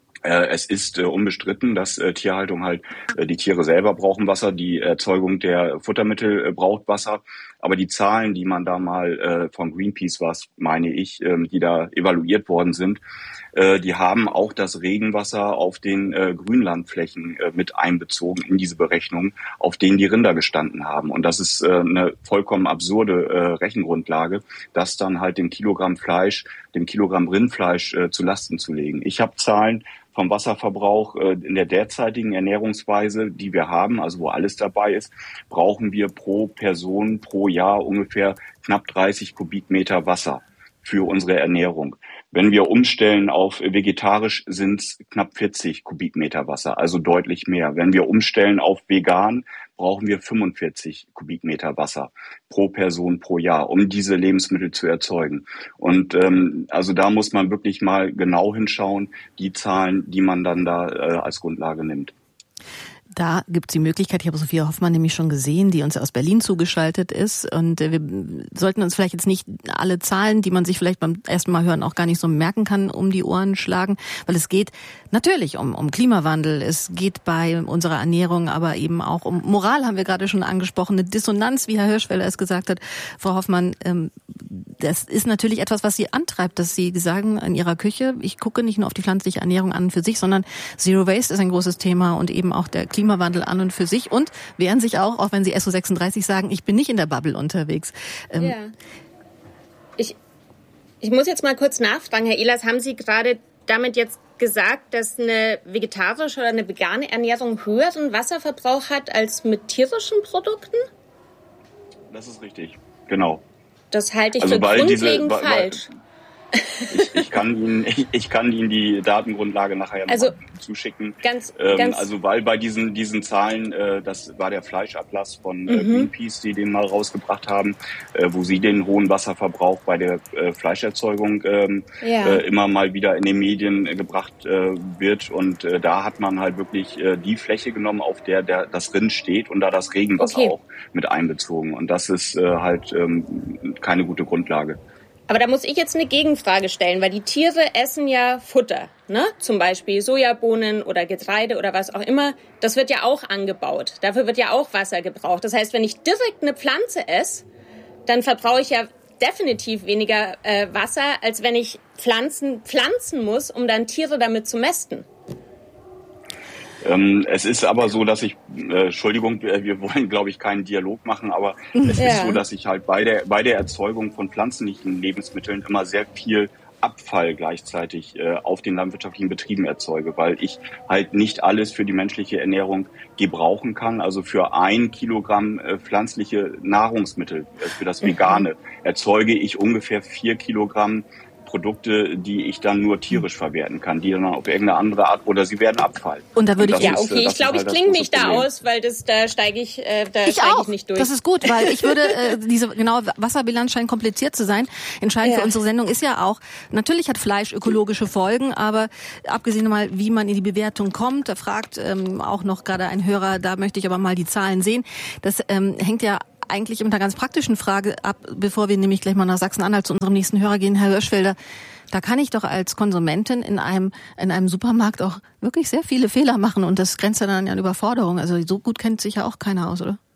Es ist unbestritten, dass Tierhaltung halt, die Tiere selber brauchen Wasser, die Erzeugung der Futtermittel braucht Wasser. Aber die Zahlen, die man da mal von Greenpeace, was meine ich, die da evaluiert worden sind, die haben auch das Regenwasser auf den äh, Grünlandflächen äh, mit einbezogen in diese Berechnung, auf denen die Rinder gestanden haben. Und das ist äh, eine vollkommen absurde äh, Rechengrundlage, das dann halt dem Kilogramm Fleisch, dem Kilogramm Rindfleisch äh, zu Lasten zu legen. Ich habe Zahlen vom Wasserverbrauch äh, in der derzeitigen Ernährungsweise, die wir haben, also wo alles dabei ist, brauchen wir pro Person pro Jahr ungefähr knapp dreißig Kubikmeter Wasser für unsere Ernährung. Wenn wir umstellen auf vegetarisch, sind es knapp vierzig Kubikmeter Wasser, also deutlich mehr. Wenn wir umstellen auf vegan, brauchen wir fünfundvierzig Kubikmeter Wasser pro Person pro Jahr, um diese Lebensmittel zu erzeugen. Und ähm, also da muss man wirklich mal genau hinschauen, die Zahlen, die man dann da äh, als Grundlage nimmt. Da gibt es die Möglichkeit, ich habe Sophia Hoffmann nämlich schon gesehen, die uns aus Berlin zugeschaltet ist. Und wir sollten uns vielleicht jetzt nicht alle Zahlen, die man sich vielleicht beim ersten Mal hören auch gar nicht so merken kann, um die Ohren schlagen. Weil es geht natürlich um, um Klimawandel, es geht bei unserer Ernährung aber eben auch um Moral, haben wir gerade schon angesprochen, eine Dissonanz, wie Herr Hirschfelder es gesagt hat. Frau Hoffmann, ähm, das ist natürlich etwas, was Sie antreibt, dass Sie sagen in Ihrer Küche, ich gucke nicht nur auf die pflanzliche Ernährung an und für sich, sondern Zero Waste ist ein großes Thema und eben auch der Klimawandel an und für sich und wehren sich auch, auch wenn Sie S O sechsunddreißig sagen, ich bin nicht in der Bubble unterwegs. Ähm ja. Ich, ich muss jetzt mal kurz nachfragen, Herr Ehlers, haben Sie gerade damit jetzt gesagt, dass eine vegetarische oder eine vegane Ernährung höheren Wasserverbrauch hat als mit tierischen Produkten? Das ist richtig, genau. Das halte ich also für grundlegend diese, falsch. Ich, ich, kann Ihnen, ich, ich kann Ihnen die Datengrundlage nachher also, mal zuschicken. Ganz, ähm, ganz also weil bei diesen diesen Zahlen, äh, das war der Fleischablass von äh, mhm. Greenpeace, die den mal rausgebracht haben, äh, wo sie den hohen Wasserverbrauch bei der äh, Fleischerzeugung ähm, ja. äh, immer mal wieder in den Medien äh, gebracht äh, wird. Und äh, da hat man halt wirklich äh, die Fläche genommen, auf der, der das Rind steht und da das Regenwasser okay. auch mit einbezogen. Und das ist äh, halt ähm, keine gute Grundlage. Aber da muss ich jetzt eine Gegenfrage stellen, weil die Tiere essen ja Futter, ne? Zum Beispiel Sojabohnen oder Getreide oder was auch immer. Das wird ja auch angebaut. Dafür wird ja auch Wasser gebraucht. Das heißt, wenn ich direkt eine Pflanze esse, dann verbrauche ich ja definitiv weniger äh, Wasser, als wenn ich Pflanzen pflanzen muss, um dann Tiere damit zu mästen. Ähm, es ist aber so, dass ich, äh, Entschuldigung, wir wollen, glaube ich, keinen Dialog machen, aber es ja. ist so, dass ich halt bei der, bei der Erzeugung von pflanzlichen Lebensmitteln immer sehr viel Abfall gleichzeitig äh, auf den landwirtschaftlichen Betrieben erzeuge, weil ich halt nicht alles für die menschliche Ernährung gebrauchen kann. Also für ein Kilogramm äh, pflanzliche Nahrungsmittel, äh, für das Vegane, erzeuge ich ungefähr vier Kilogramm Produkte, die ich dann nur tierisch verwerten kann, die dann auf irgendeine andere Art, oder sie werden abfallen. Und da würde ich ja okay, ich glaube, ich klinge mich da aus, weil das da steige ich äh, da ich steige auch. ich nicht durch. Das ist gut, weil ich würde äh, diese genau Wasserbilanz scheint kompliziert zu sein. Entscheidend ja. für unsere Sendung ist ja auch, natürlich hat Fleisch ökologische Folgen, aber abgesehen mal, wie man in die Bewertung kommt, da fragt ähm, auch noch gerade ein Hörer, da möchte ich aber mal die Zahlen sehen. Das ähm, hängt ja eigentlich mit einer ganz praktischen Frage ab, bevor wir nämlich gleich mal nach Sachsen-Anhalt zu unserem nächsten Hörer gehen, Herr Hirschfelder. Da kann ich doch als Konsumentin in einem in einem Supermarkt auch wirklich sehr viele Fehler machen und das grenzt dann an Überforderung. Also so gut kennt sich ja auch keiner aus, oder?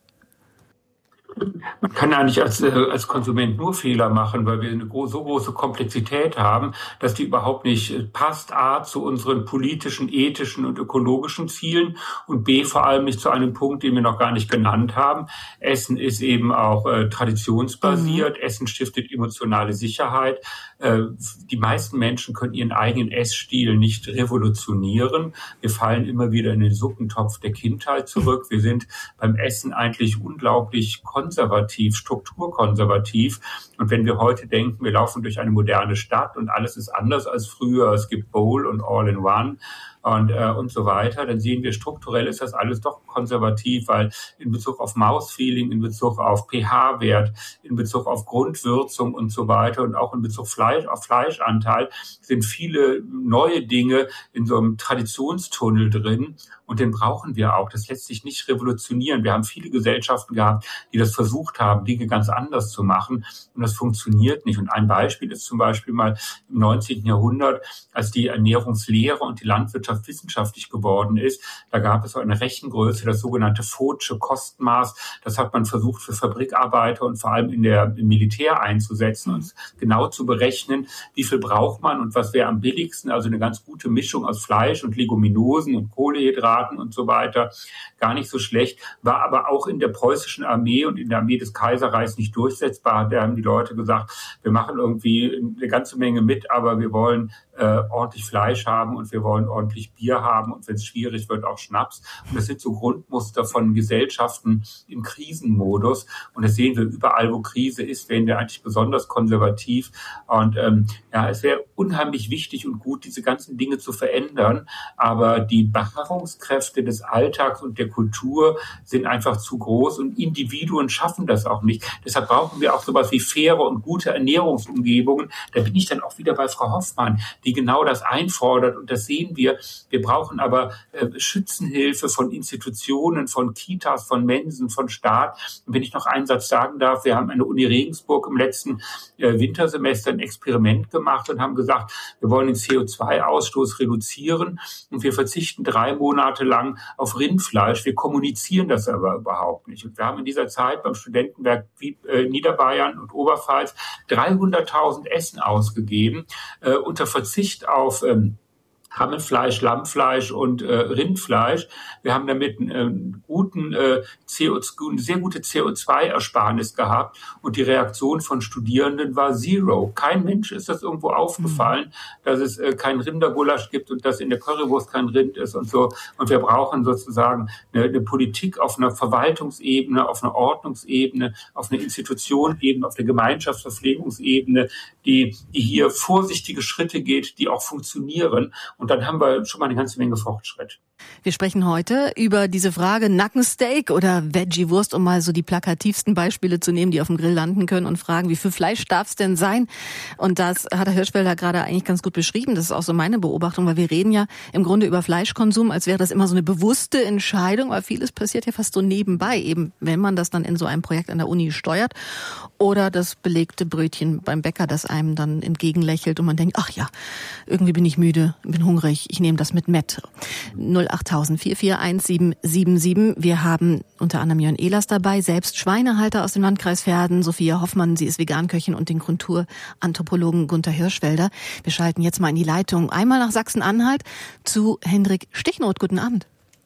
Man kann eigentlich als, äh, als Konsument nur Fehler machen, weil wir eine gro- so große Komplexität haben, dass die überhaupt nicht passt, A, zu unseren politischen, ethischen und ökologischen Zielen und B, vor allem nicht zu einem Punkt, den wir noch gar nicht genannt haben. Essen ist eben auch äh, traditionsbasiert, mhm. Essen stiftet emotionale Sicherheit. Äh, die meisten Menschen können ihren eigenen Essstil nicht revolutionieren. Wir fallen immer wieder in den Suppentopf der Kindheit zurück. Wir sind beim Essen eigentlich unglaublich konservativ, strukturkonservativ. Und wenn wir heute denken, wir laufen durch eine moderne Stadt und alles ist anders als früher, es gibt Bowl und All-in-One und äh, und so weiter, dann sehen wir, strukturell ist das alles doch konservativ, weil in Bezug auf Mouthfeeling, in Bezug auf pH-Wert, in Bezug auf Grundwürzung und so weiter und auch in Bezug Fleisch, auf Fleischanteil sind viele neue Dinge in so einem Traditionstunnel drin und den brauchen wir auch. Das lässt sich nicht revolutionieren. Wir haben viele Gesellschaften gehabt, die das versucht haben, Dinge ganz anders zu machen und das funktioniert nicht. Und ein Beispiel ist zum Beispiel mal im neunzehnten Jahrhundert, als die Ernährungslehre und die Landwirtschaft wissenschaftlich geworden ist. Da gab es so eine Rechengröße, das sogenannte Vogtsche Kostenmaß. Das hat man versucht für Fabrikarbeiter und vor allem in der, im Militär einzusetzen und genau zu berechnen, wie viel braucht man und was wäre am billigsten. Also eine ganz gute Mischung aus Fleisch und Leguminosen und Kohlenhydraten und so weiter. Gar nicht so schlecht. War aber auch in der preußischen Armee und in der Armee des Kaiserreichs nicht durchsetzbar. Da haben die Leute gesagt, wir machen irgendwie eine ganze Menge mit, aber wir wollen äh, ordentlich Fleisch haben und wir wollen ordentlich Bier haben und wenn es schwierig wird, auch Schnaps. Und das sind so Grundmuster von Gesellschaften im Krisenmodus. Und das sehen wir überall, wo Krise ist, werden wir eigentlich besonders konservativ. Und ähm, ja, es wäre unheimlich wichtig und gut, diese ganzen Dinge zu verändern. Aber die Beharrungskräfte des Alltags und der Kultur sind einfach zu groß und Individuen schaffen das auch nicht. Deshalb brauchen wir auch sowas wie faire und gute Ernährungsumgebungen. Da bin ich dann auch wieder bei Frau Hoffmann, die genau das einfordert. Und das sehen wir. Wir brauchen aber äh, Schützenhilfe von Institutionen, von Kitas, von Mensen, von Staat. Und wenn ich noch einen Satz sagen darf, wir haben an der Uni Regensburg im letzten äh, Wintersemester ein Experiment gemacht und haben gesagt, wir wollen den C O zwei Ausstoß reduzieren und wir verzichten drei Monate lang auf Rindfleisch. Wir kommunizieren das aber überhaupt nicht. Und wir haben in dieser Zeit beim Studentenwerk äh, Niederbayern und Oberpfalz dreihunderttausend Essen ausgegeben, äh, unter Verzicht auf ähm, Hammelfleisch, Lammfleisch und äh, Rindfleisch. Wir haben damit einen guten äh, C O zwei, eine sehr gute C O zwei Ersparnis gehabt und die Reaktion von Studierenden war zero. Kein Mensch ist das irgendwo aufgefallen, dass es äh, kein Rindergulasch gibt und dass in der Currywurst kein Rind ist und so. Und wir brauchen sozusagen eine, eine Politik auf einer Verwaltungsebene, auf einer Ordnungsebene, auf einer Institutionenebene, auf der Gemeinschaftsverpflegungsebene, die, die hier vorsichtige Schritte geht, die auch funktionieren. Und dann haben wir schon mal eine ganze Menge Fortschritt. Wir sprechen heute über diese Frage Nackensteak oder Veggie-Wurst, um mal so die plakativsten Beispiele zu nehmen, die auf dem Grill landen können und fragen, wie viel Fleisch darf es denn sein? Und das hat Herr Hirschfelder gerade eigentlich ganz gut beschrieben. Das ist auch so meine Beobachtung, weil wir reden ja im Grunde über Fleischkonsum, als wäre das immer so eine bewusste Entscheidung, weil vieles passiert ja fast so nebenbei, eben wenn man das dann in so einem Projekt an der Uni steuert oder das belegte Brötchen beim Bäcker, das einem dann entgegenlächelt und man denkt, ach ja, irgendwie bin ich müde, bin hungrig, ich nehme das mit Met. null achttausend vier vier eins sieben sieben sieben. Wir haben unter anderem Jörn Ehlers dabei, selbst Schweinehalter aus dem Landkreis Verden, Sophia Hoffmann, sie ist Veganköchin, und den Kulturanthropologen Gunther Hirschfelder. Wir schalten jetzt mal in die Leitung einmal nach Sachsen-Anhalt zu Hendrik Stichnoth. Guten Abend.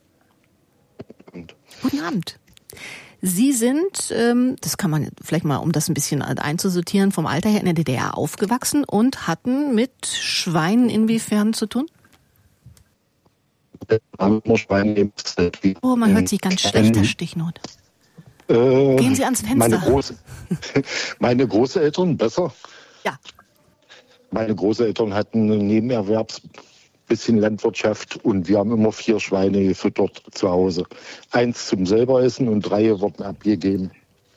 Abend. Guten Abend. Sie sind, ähm, das kann man vielleicht mal, um das ein bisschen einzusortieren, vom Alter her in der D D R aufgewachsen und hatten mit Schweinen inwiefern zu tun? Oh, man hört Sie ganz schlecht, Herr Stichnot. Äh, Gehen Sie ans Fenster. Meine, Groß, meine Großeltern, besser? Ja. Meine Großeltern hatten einen Nebenerwerbs, bisschen Landwirtschaft und wir haben immer vier Schweine gefüttert zu Hause. Eins zum selber essen und drei wurden abgegeben.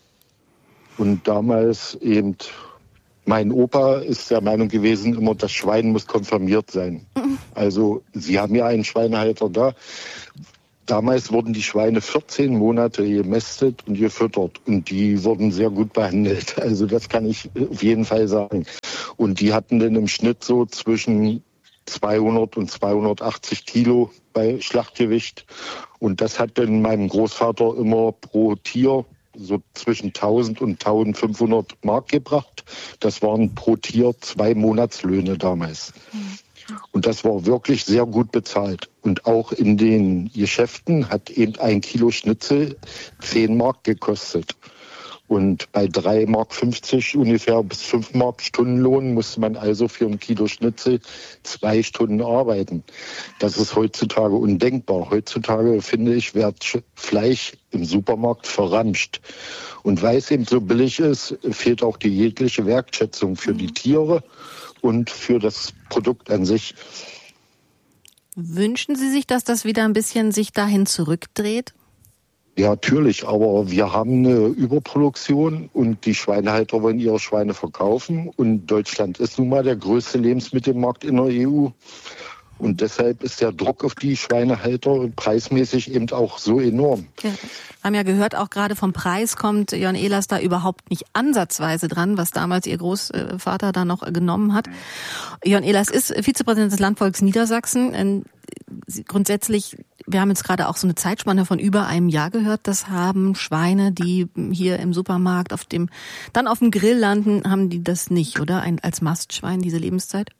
Und damals eben, mein Opa ist der Meinung gewesen, immer das Schwein muss konfirmiert sein. Mhm. Also sie haben ja einen Schweinehalter da. Damals wurden die Schweine vierzehn Monate gemästet und gefüttert und die wurden sehr gut behandelt. Also das kann ich auf jeden Fall sagen. Und die hatten dann im Schnitt so zwischen zweihundert und zweihundertachtzig Kilo bei Schlachtgewicht. Und das hat dann meinem Großvater immer pro Tier so zwischen tausend und eintausendfünfhundert Mark gebracht. Das waren pro Tier zwei Monatslöhne damals. Und das war wirklich sehr gut bezahlt. Und auch in den Geschäften hat eben ein Kilo Schnitzel zehn Mark gekostet. Und bei drei Mark fünfzig ungefähr bis fünf Mark Stundenlohn musste man also für ein Kilo Schnitzel zwei Stunden arbeiten. Das ist heutzutage undenkbar. Heutzutage, finde ich, wird Fleisch im Supermarkt verramscht. Und weil es eben so billig ist, fehlt auch die jegliche Wertschätzung für die Tiere und für das Produkt an sich. Wünschen Sie sich, dass das wieder ein bisschen sich dahin zurückdreht? Ja, natürlich, aber wir haben eine Überproduktion und die Schweinehalter wollen ihre Schweine verkaufen und Deutschland ist nun mal der größte Lebensmittelmarkt in der E U und deshalb ist der Druck auf die Schweinehalter preismäßig eben auch so enorm. Ja. Wir haben ja gehört, auch gerade vom Preis kommt Jörn Ehlers da überhaupt nicht ansatzweise dran, was damals Ihr Großvater da noch genommen hat. Jörn Ehlers ist Vizepräsident des Landvolks Niedersachsen. Grundsätzlich, wir haben jetzt gerade auch so eine Zeitspanne von über einem Jahr gehört, das haben Schweine, die hier im Supermarkt auf dem, dann auf dem Grill landen, haben die das nicht, oder? Ein, als Mastschwein, diese Lebenszeit?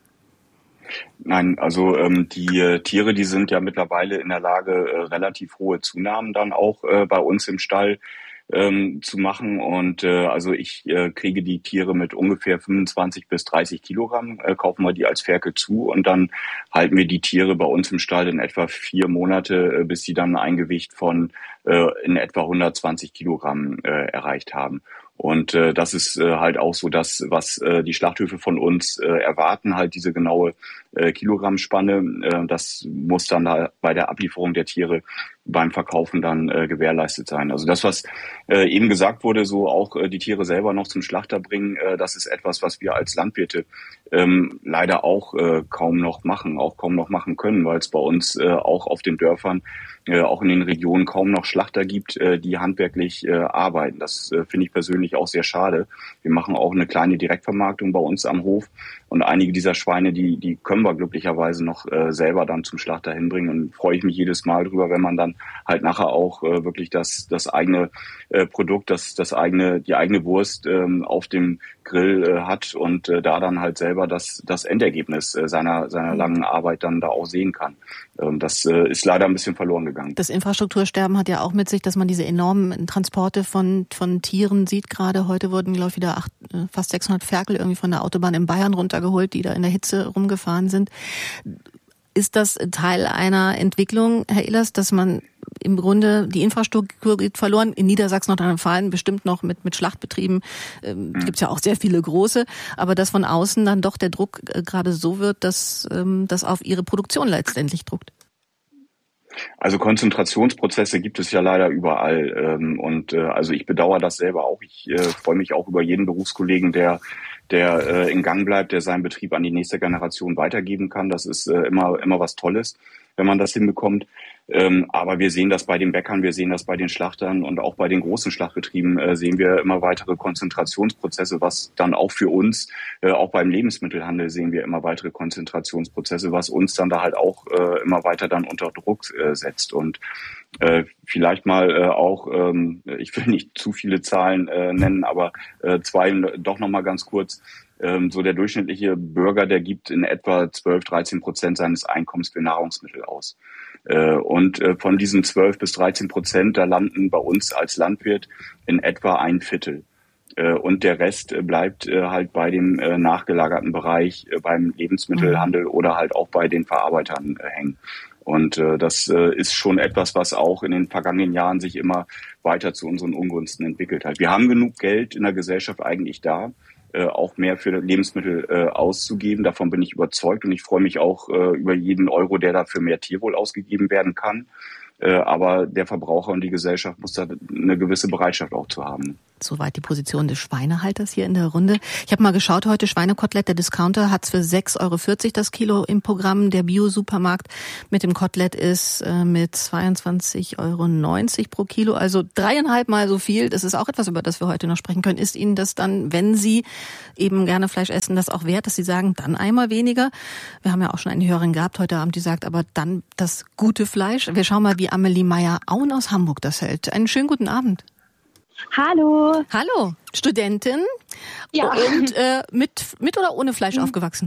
Nein, also ähm, die äh, Tiere, die sind ja mittlerweile in der Lage, äh, relativ hohe Zunahmen dann auch äh, bei uns im Stall ähm, zu machen. Und äh, also ich äh, kriege die Tiere mit ungefähr fünfundzwanzig bis dreißig Kilogramm, äh, kaufen wir die als Ferkel zu und dann halten wir die Tiere bei uns im Stall in etwa vier Monate, äh, bis sie dann ein Gewicht von äh, in etwa hundertzwanzig Kilogramm äh, erreicht haben. Und äh, das ist äh, halt auch so das, was äh, die Schlachthöfe von uns äh, erwarten, halt diese genaue äh, Kilogrammspanne. Äh, das muss dann da bei der Ablieferung der Tiere beim Verkaufen dann äh, gewährleistet sein. Also das, was äh, eben gesagt wurde, so auch äh, die Tiere selber noch zum Schlachter bringen, äh, das ist etwas, was wir als Landwirte ähm, leider auch äh, kaum noch machen, auch kaum noch machen können, weil es bei uns äh, auch auf den Dörfern, äh, auch in den Regionen kaum noch Schlachter gibt, äh, die handwerklich äh, arbeiten. Das äh, finde ich persönlich auch sehr schade. Wir machen auch eine kleine Direktvermarktung bei uns am Hof und einige dieser Schweine, die die können wir glücklicherweise noch äh, selber dann zum Schlachter hinbringen und freue ich mich jedes Mal drüber, wenn man dann halt nachher auch äh, wirklich das das eigene äh, Produkt, das das eigene die eigene Wurst ähm, auf dem Grill äh, hat und äh, da dann halt selber das das Endergebnis äh, seiner seiner langen Arbeit dann da auch sehen kann. Ähm, das äh, ist leider ein bisschen verloren gegangen. Das Infrastruktursterben hat ja auch mit sich, dass man diese enormen Transporte von von Tieren sieht. Gerade heute wurden, glaube ich, wieder acht, fast sechshundert Ferkel irgendwie von der Autobahn in Bayern runtergeholt, die da in der Hitze rumgefahren sind. Ist das Teil einer Entwicklung, Herr Ehlers, dass man im Grunde die Infrastruktur geht verloren? In Niedersachsen, Nordrhein-Westfalen bestimmt noch mit mit Schlachtbetrieben, ähm, mhm. gibt es ja auch sehr viele große, aber dass von außen dann doch der Druck äh, gerade so wird, dass ähm, das auf ihre Produktion letztendlich druckt. Also Konzentrationsprozesse gibt es ja leider überall ähm, und äh, also ich bedauere das selber auch. Ich äh, freue mich auch über jeden Berufskollegen, der der äh, in Gang bleibt, der seinen Betrieb an die nächste Generation weitergeben kann. Das ist äh, immer immer was Tolles, wenn man das hinbekommt. Ähm, aber wir sehen das bei den Bäckern, wir sehen das bei den Schlachtern und auch bei den großen Schlachtbetrieben äh, sehen wir immer weitere Konzentrationsprozesse, was dann auch für uns, äh, auch beim Lebensmittelhandel sehen wir immer weitere Konzentrationsprozesse, was uns dann da halt auch äh, immer weiter dann unter Druck äh, setzt. Und äh, vielleicht mal äh, auch, ähm, ich will nicht zu viele Zahlen äh, nennen, aber äh, zwei doch nochmal ganz kurz. So der durchschnittliche Bürger, der gibt in etwa zwölf, dreizehn Prozent seines Einkommens für Nahrungsmittel aus. Und von diesen zwölf bis dreizehn Prozent, da landen bei uns als Landwirt in etwa ein Viertel. Und der Rest bleibt halt bei dem nachgelagerten Bereich, beim Lebensmittelhandel oder halt auch bei den Verarbeitern hängen. Und äh, das äh, ist schon etwas, was auch in den vergangenen Jahren sich immer weiter zu unseren Ungunsten entwickelt hat. Wir haben genug Geld in der Gesellschaft eigentlich da, äh, auch mehr für Lebensmittel äh, auszugeben. Davon bin ich überzeugt und ich freue mich auch äh, über jeden Euro, der da für mehr Tierwohl ausgegeben werden kann. Äh, aber der Verbraucher und die Gesellschaft muss da eine gewisse Bereitschaft auch zu haben. Soweit die Position des Schweinehalters hier in der Runde. Ich habe mal geschaut, heute Schweinekotelett, der Discounter hat es für sechs Euro vierzig das Kilo im Programm. Der Bio-Supermarkt mit dem Kotelett ist äh, mit zweiundzwanzig Euro neunzig pro Kilo, also dreieinhalb Mal so viel. Das ist auch etwas, über das wir heute noch sprechen können. Ist Ihnen das dann, wenn Sie eben gerne Fleisch essen, das auch wert, dass Sie sagen, dann einmal weniger? Wir haben ja auch schon eine Hörerin gehabt heute Abend, die sagt, aber dann das gute Fleisch. Wir schauen mal, wie Amelie Meyer-Auen aus Hamburg das hält. Einen schönen guten Abend. Hallo. Hallo, Studentin. Ja. Und äh, mit, mit oder ohne Fleisch mhm. aufgewachsen?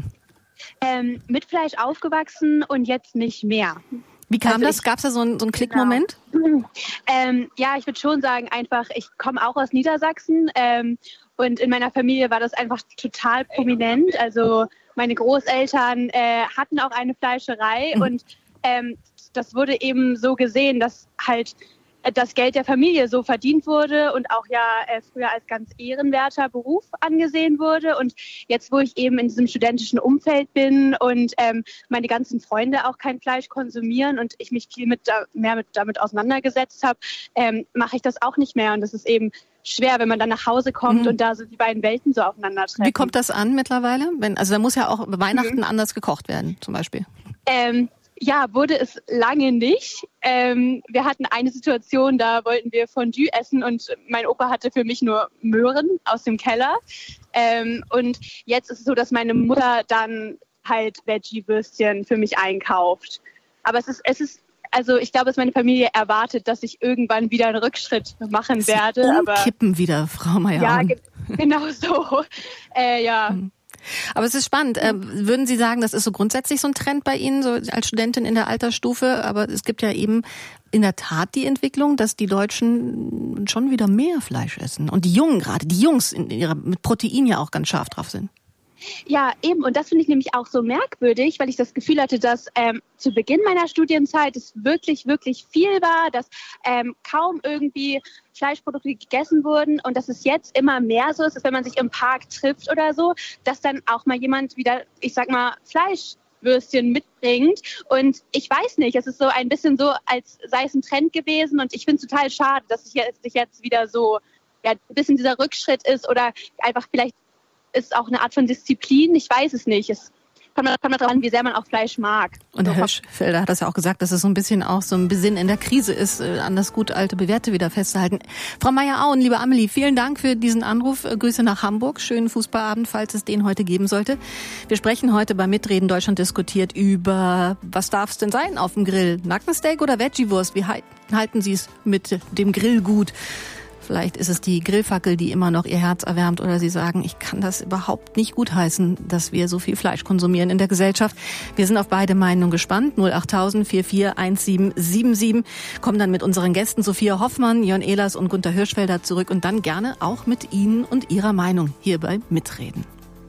Ähm, mit Fleisch aufgewachsen und jetzt nicht mehr. Wie kam also das? Gab es da so einen, so einen Klickmoment? Genau. Ähm, ja, ich würde schon sagen, einfach, ich komme auch aus Niedersachsen ähm, und in meiner Familie war das einfach total prominent. Also meine Großeltern äh, hatten auch eine Fleischerei mhm. und ähm, das wurde eben so gesehen, dass halt das Geld der Familie so verdient wurde und auch ja äh, früher als ganz ehrenwerter Beruf angesehen wurde. Und jetzt, wo ich eben in diesem studentischen Umfeld bin und ähm, meine ganzen Freunde auch kein Fleisch konsumieren und ich mich viel mit da, mehr mit, damit auseinandergesetzt habe, ähm, mache ich das auch nicht mehr. Und das ist eben schwer, wenn man dann nach Hause kommt mhm. und da so die beiden Welten so aufeinandertreffen. Wie kommt das an mittlerweile? Wenn, also da muss ja auch Weihnachten mhm. anders gekocht werden, zum Beispiel. Ähm, Ja, wurde es lange nicht. Ähm, wir hatten eine Situation, da wollten wir Fondue essen und mein Opa hatte für mich nur Möhren aus dem Keller. Ähm, und jetzt ist es so, dass meine Mutter dann halt Veggie-Würstchen für mich einkauft. Aber es ist, es ist, also ich glaube, dass meine Familie erwartet, dass ich irgendwann wieder einen Rückschritt machen Sie werde. Umkippen aber wieder, Frau Meyer. Ja, ge- genau so. Äh, ja. Hm. Aber es ist spannend. Mhm. Würden Sie sagen, das ist so grundsätzlich so ein Trend bei Ihnen, so als Studentin in der Altersstufe? Aber es gibt ja eben in der Tat die Entwicklung, dass die Deutschen schon wieder mehr Fleisch essen. Und die Jungen gerade, die Jungs in ihrer, mit Protein ja auch ganz scharf drauf sind. Ja, eben. Und das finde ich nämlich auch so merkwürdig, weil ich das Gefühl hatte, dass ähm, zu Beginn meiner Studienzeit es wirklich, wirklich viel war, dass ähm, kaum irgendwie Fleischprodukte gegessen wurden und dass es jetzt immer mehr so ist, dass wenn man sich im Park trifft oder so, dass dann auch mal jemand wieder, ich sag mal, Fleischwürstchen mitbringt. Und ich weiß nicht, es ist so ein bisschen so, als sei es ein Trend gewesen. Und ich finde es total schade, dass es sich jetzt wieder so ja, ein bisschen dieser Rückschritt ist oder einfach vielleicht ist auch eine Art von Disziplin. Ich weiß es nicht. Es kommt darauf an, wie sehr man auch Fleisch mag. Und Herr so. Hirschfelder hat das ja auch gesagt, dass es so ein bisschen auch so ein Besinn in der Krise ist, an das gut alte Bewährte wieder festzuhalten. Frau Meyer-Auen, liebe Amelie, vielen Dank für diesen Anruf. Grüße nach Hamburg. Schönen Fußballabend, falls es den heute geben sollte. Wir sprechen heute bei Mitreden Deutschland diskutiert über, was darf es denn sein auf dem Grill? Nackensteak oder Veggie-Wurst? Wie halten Sie es mit dem Grill gut? Vielleicht ist es die Grillfackel, die immer noch Ihr Herz erwärmt, oder Sie sagen, ich kann das überhaupt nicht gutheißen, dass wir so viel Fleisch konsumieren in der Gesellschaft. Wir sind auf beide Meinungen gespannt. null acht tausend vier vier eins sieben sieben sieben. Kommen dann mit unseren Gästen Sophia Hoffmann, Jörn Ehlers und Gunter Hirschfelder zurück und dann gerne auch mit Ihnen und Ihrer Meinung hier bei Mitreden.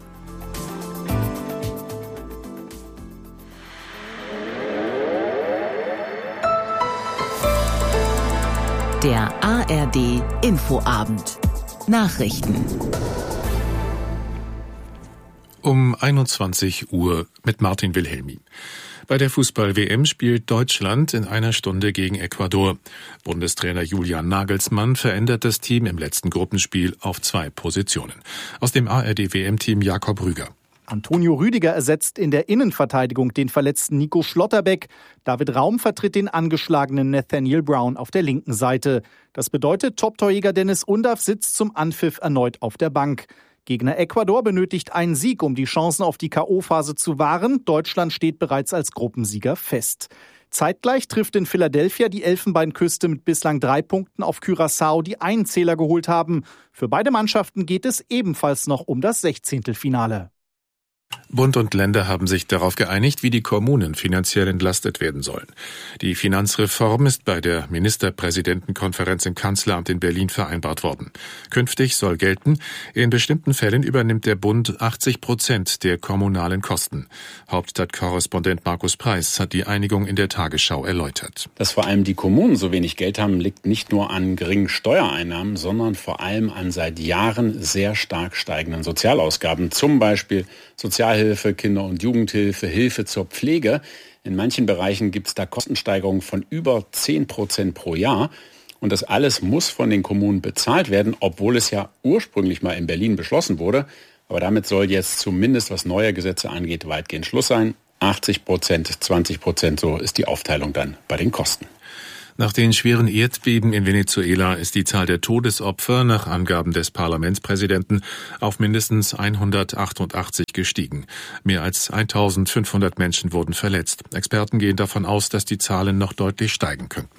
Der A R D Infoabend. Nachrichten. Um einundzwanzig Uhr mit Martin Wilhelmi. Bei der Fußball-W M spielt Deutschland in einer Stunde gegen Ecuador. Bundestrainer Julian Nagelsmann verändert das Team im letzten Gruppenspiel auf zwei Positionen. Aus dem A R D-W M-Team Jakob Rüger. Antonio Rüdiger ersetzt in der Innenverteidigung den verletzten Nico Schlotterbeck. David Raum vertritt den angeschlagenen Nathaniel Brown auf der linken Seite. Das bedeutet, Top-Torjäger Dennis Undaff sitzt zum Anpfiff erneut auf der Bank. Gegner Ecuador benötigt einen Sieg, um die Chancen auf die K O-Phase zu wahren. Deutschland steht bereits als Gruppensieger fest. Zeitgleich trifft in Philadelphia die Elfenbeinküste mit bislang drei Punkten auf Curaçao, die einen Zähler geholt haben. Für beide Mannschaften geht es ebenfalls noch um das Sechzehntelfinale. Bund und Länder haben sich darauf geeinigt, wie die Kommunen finanziell entlastet werden sollen. Die Finanzreform ist bei der Ministerpräsidentenkonferenz im Kanzleramt in Berlin vereinbart worden. Künftig soll gelten, in bestimmten Fällen übernimmt der Bund achtzig Prozent der kommunalen Kosten. Hauptstadtkorrespondent Markus Preis hat die Einigung in der Tagesschau erläutert. Dass vor allem die Kommunen so wenig Geld haben, liegt nicht nur an geringen Steuereinnahmen, sondern vor allem an seit Jahren sehr stark steigenden Sozialausgaben. Zum Beispiel Sozialhilfe, Kinder- und Jugendhilfe, Hilfe zur Pflege. In manchen Bereichen gibt es da Kostensteigerungen von über zehn Prozent pro Jahr. Und das alles muss von den Kommunen bezahlt werden, obwohl es ja ursprünglich mal in Berlin beschlossen wurde. Aber damit soll jetzt zumindest, was neue Gesetze angeht, weitgehend Schluss sein. achtzig Prozent, zwanzig Prozent, so ist die Aufteilung dann bei den Kosten. Nach den schweren Erdbeben in Venezuela ist die Zahl der Todesopfer nach Angaben des Parlamentspräsidenten auf mindestens hundertachtundachtzig gestiegen. Mehr als eintausendfünfhundert Menschen wurden verletzt. Experten gehen davon aus, dass die Zahlen noch deutlich steigen könnten.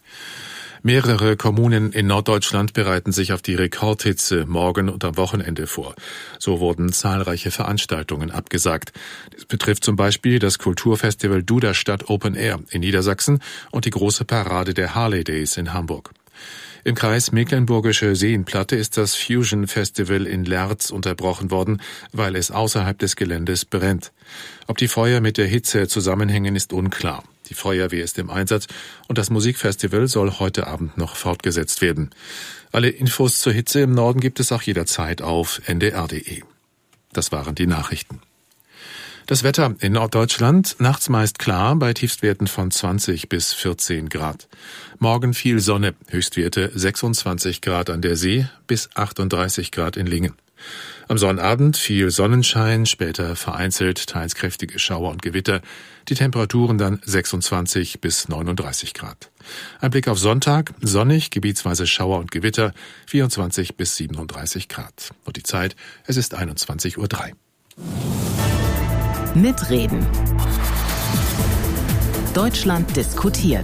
Mehrere Kommunen in Norddeutschland bereiten sich auf die Rekordhitze morgen und am Wochenende vor. So wurden zahlreiche Veranstaltungen abgesagt. Das betrifft zum Beispiel das Kulturfestival Duderstadt Open Air in Niedersachsen und die große Parade der Harley Days in Hamburg. Im Kreis Mecklenburgische Seenplatte ist das Fusion Festival in Lerz unterbrochen worden, weil es außerhalb des Geländes brennt. Ob die Feuer mit der Hitze zusammenhängen, ist unklar. Die Feuerwehr ist im Einsatz und das Musikfestival soll heute Abend noch fortgesetzt werden. Alle Infos zur Hitze im Norden gibt es auch jederzeit auf n d r punkt d e. Das waren die Nachrichten. Das Wetter in Norddeutschland, nachts meist klar, bei Tiefstwerten von zwanzig bis vierzehn Grad. Morgen viel Sonne, Höchstwerte sechsundzwanzig Grad an der See bis achtunddreißig Grad in Lingen. Am Sonnabend viel Sonnenschein, später vereinzelt teils kräftige Schauer und Gewitter. Die Temperaturen dann sechsundzwanzig bis neununddreißig Grad. Ein Blick auf Sonntag, sonnig, gebietsweise Schauer und Gewitter, vierundzwanzig bis siebenunddreißig Grad. Und die Zeit, es ist einundzwanzig Uhr drei. Mitreden. Deutschland diskutiert.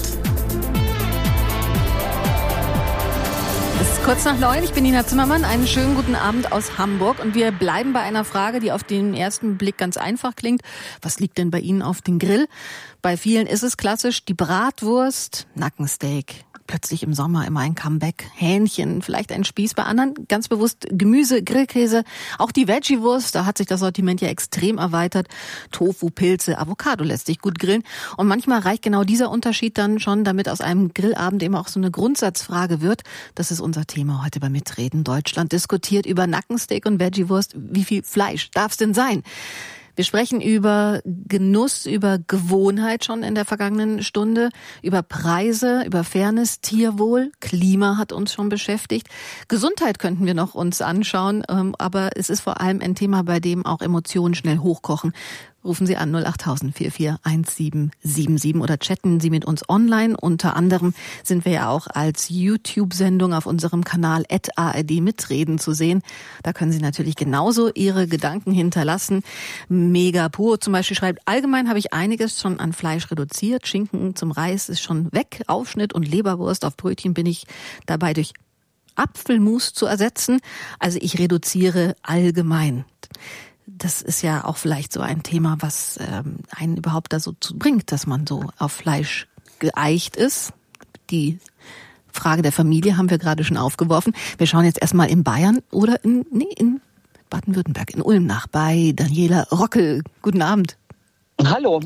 Es ist kurz nach neun, ich bin Nina Zimmermann. Einen schönen guten Abend aus Hamburg. Und wir bleiben bei einer Frage, die auf den ersten Blick ganz einfach klingt. Was liegt denn bei Ihnen auf dem Grill? Bei vielen ist es klassisch die Bratwurst, Nackensteak. Plötzlich im Sommer immer ein Comeback. Hähnchen, vielleicht ein Spieß. Bei anderen ganz bewusst Gemüse, Grillkäse. Auch die Veggie-Wurst, da hat sich das Sortiment ja extrem erweitert. Tofu, Pilze, Avocado lässt sich gut grillen. Und manchmal reicht genau dieser Unterschied dann schon, damit aus einem Grillabend eben auch so eine Grundsatzfrage wird. Das ist unser Thema heute bei Mitreden. Deutschland diskutiert über Nackensteak und Veggie-Wurst. Wie viel Fleisch darf es denn sein? Wir sprechen über Genuss, über Gewohnheit schon in der vergangenen Stunde, über Preise, über Fairness, Tierwohl, Klima hat uns schon beschäftigt. Gesundheit könnten wir noch uns anschauen, aber es ist vor allem ein Thema, bei dem auch Emotionen schnell hochkochen. Rufen Sie an null acht tausend vier vier eins sieben sieben sieben oder chatten Sie mit uns online. Unter anderem sind wir ja auch als YouTube-Sendung auf unserem Kanal at A R D Mitreden zu sehen. Da können Sie natürlich genauso Ihre Gedanken hinterlassen. Mega pur zum Beispiel schreibt, allgemein habe ich einiges schon an Fleisch reduziert. Schinken zum Reis ist schon weg. Aufschnitt und Leberwurst auf Brötchen bin ich dabei durch Apfelmus zu ersetzen. Also ich reduziere allgemein. Das ist ja auch vielleicht so ein Thema, was ähm, einen überhaupt da so zu bringt, dass man so auf Fleisch geeicht ist. Die Frage der Familie haben wir gerade schon aufgeworfen. Wir schauen jetzt erstmal in Bayern oder in, nee, in Baden-Württemberg, in Ulm nach, bei Daniela Rockel. Guten Abend. Hallo.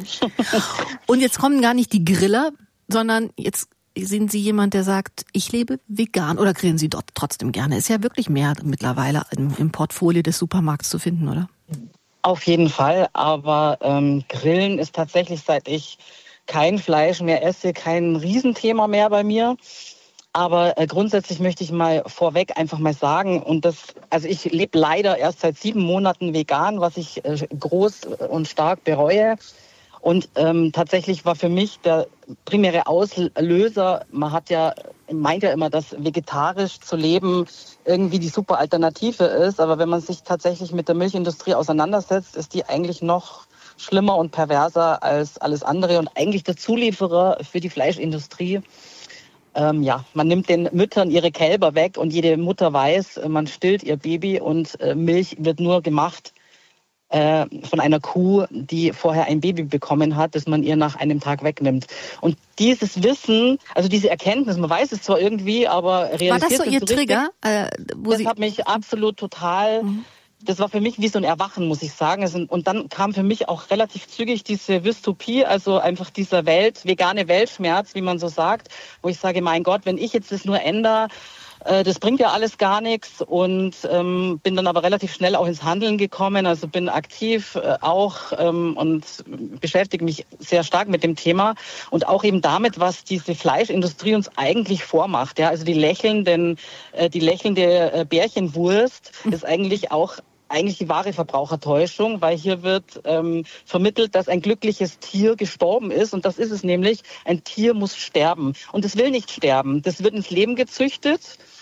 Und jetzt kommen gar nicht die Griller, sondern jetzt sind Sie jemand, der sagt, ich lebe vegan, oder grillen Sie dort trotzdem gerne? Ist ja wirklich mehr mittlerweile im, im Portfolio des Supermarkts zu finden, oder? Auf jeden Fall, aber ähm, Grillen ist tatsächlich, seit ich kein Fleisch mehr esse, kein Riesenthema mehr bei mir. Aber äh, grundsätzlich möchte ich mal vorweg einfach mal sagen, und das, also ich lebe leider erst seit sieben Monaten vegan, was ich äh, groß und stark bereue. Und ähm, tatsächlich war für mich der primäre Auslöser, man hat ja, meint ja immer, dass vegetarisch zu leben irgendwie die super Alternative ist. Aber wenn man sich tatsächlich mit der Milchindustrie auseinandersetzt, ist die eigentlich noch schlimmer und perverser als alles andere und eigentlich der Zulieferer für die Fleischindustrie. Ähm, ja, man nimmt den Müttern ihre Kälber weg und jede Mutter weiß, man stillt ihr Baby und äh, Milch wird nur gemacht, äh, von einer Kuh, die vorher ein Baby bekommen hat, das man ihr nach einem Tag wegnimmt. Und dieses Wissen, also diese Erkenntnis, man weiß es zwar irgendwie, aber realisiert War das so Ihr so Trigger? Äh, wo das Sie hat mich absolut total... Mhm. Das war für mich wie so ein Erwachen, muss ich sagen. Und dann kam für mich auch relativ zügig diese Dystopie, also einfach dieser Welt, vegane Weltschmerz, wie man so sagt, wo ich sage, mein Gott, wenn ich jetzt das nur ändere, äh, das bringt ja alles gar nichts. Und ähm, bin dann aber relativ schnell auch ins Handeln gekommen, also bin aktiv äh, auch ähm, und beschäftige mich sehr stark mit dem Thema und auch eben damit, was diese Fleischindustrie uns eigentlich vormacht. Ja, also die lächelnden, äh, die lächelnde äh, Bärchenwurst ist eigentlich auch eigentlich die wahre Verbrauchertäuschung, weil hier wird ähm, vermittelt, dass ein glückliches Tier gestorben ist. Und das ist es nämlich. Ein Tier muss sterben. Und es will nicht sterben. Das wird ins Leben gezüchtet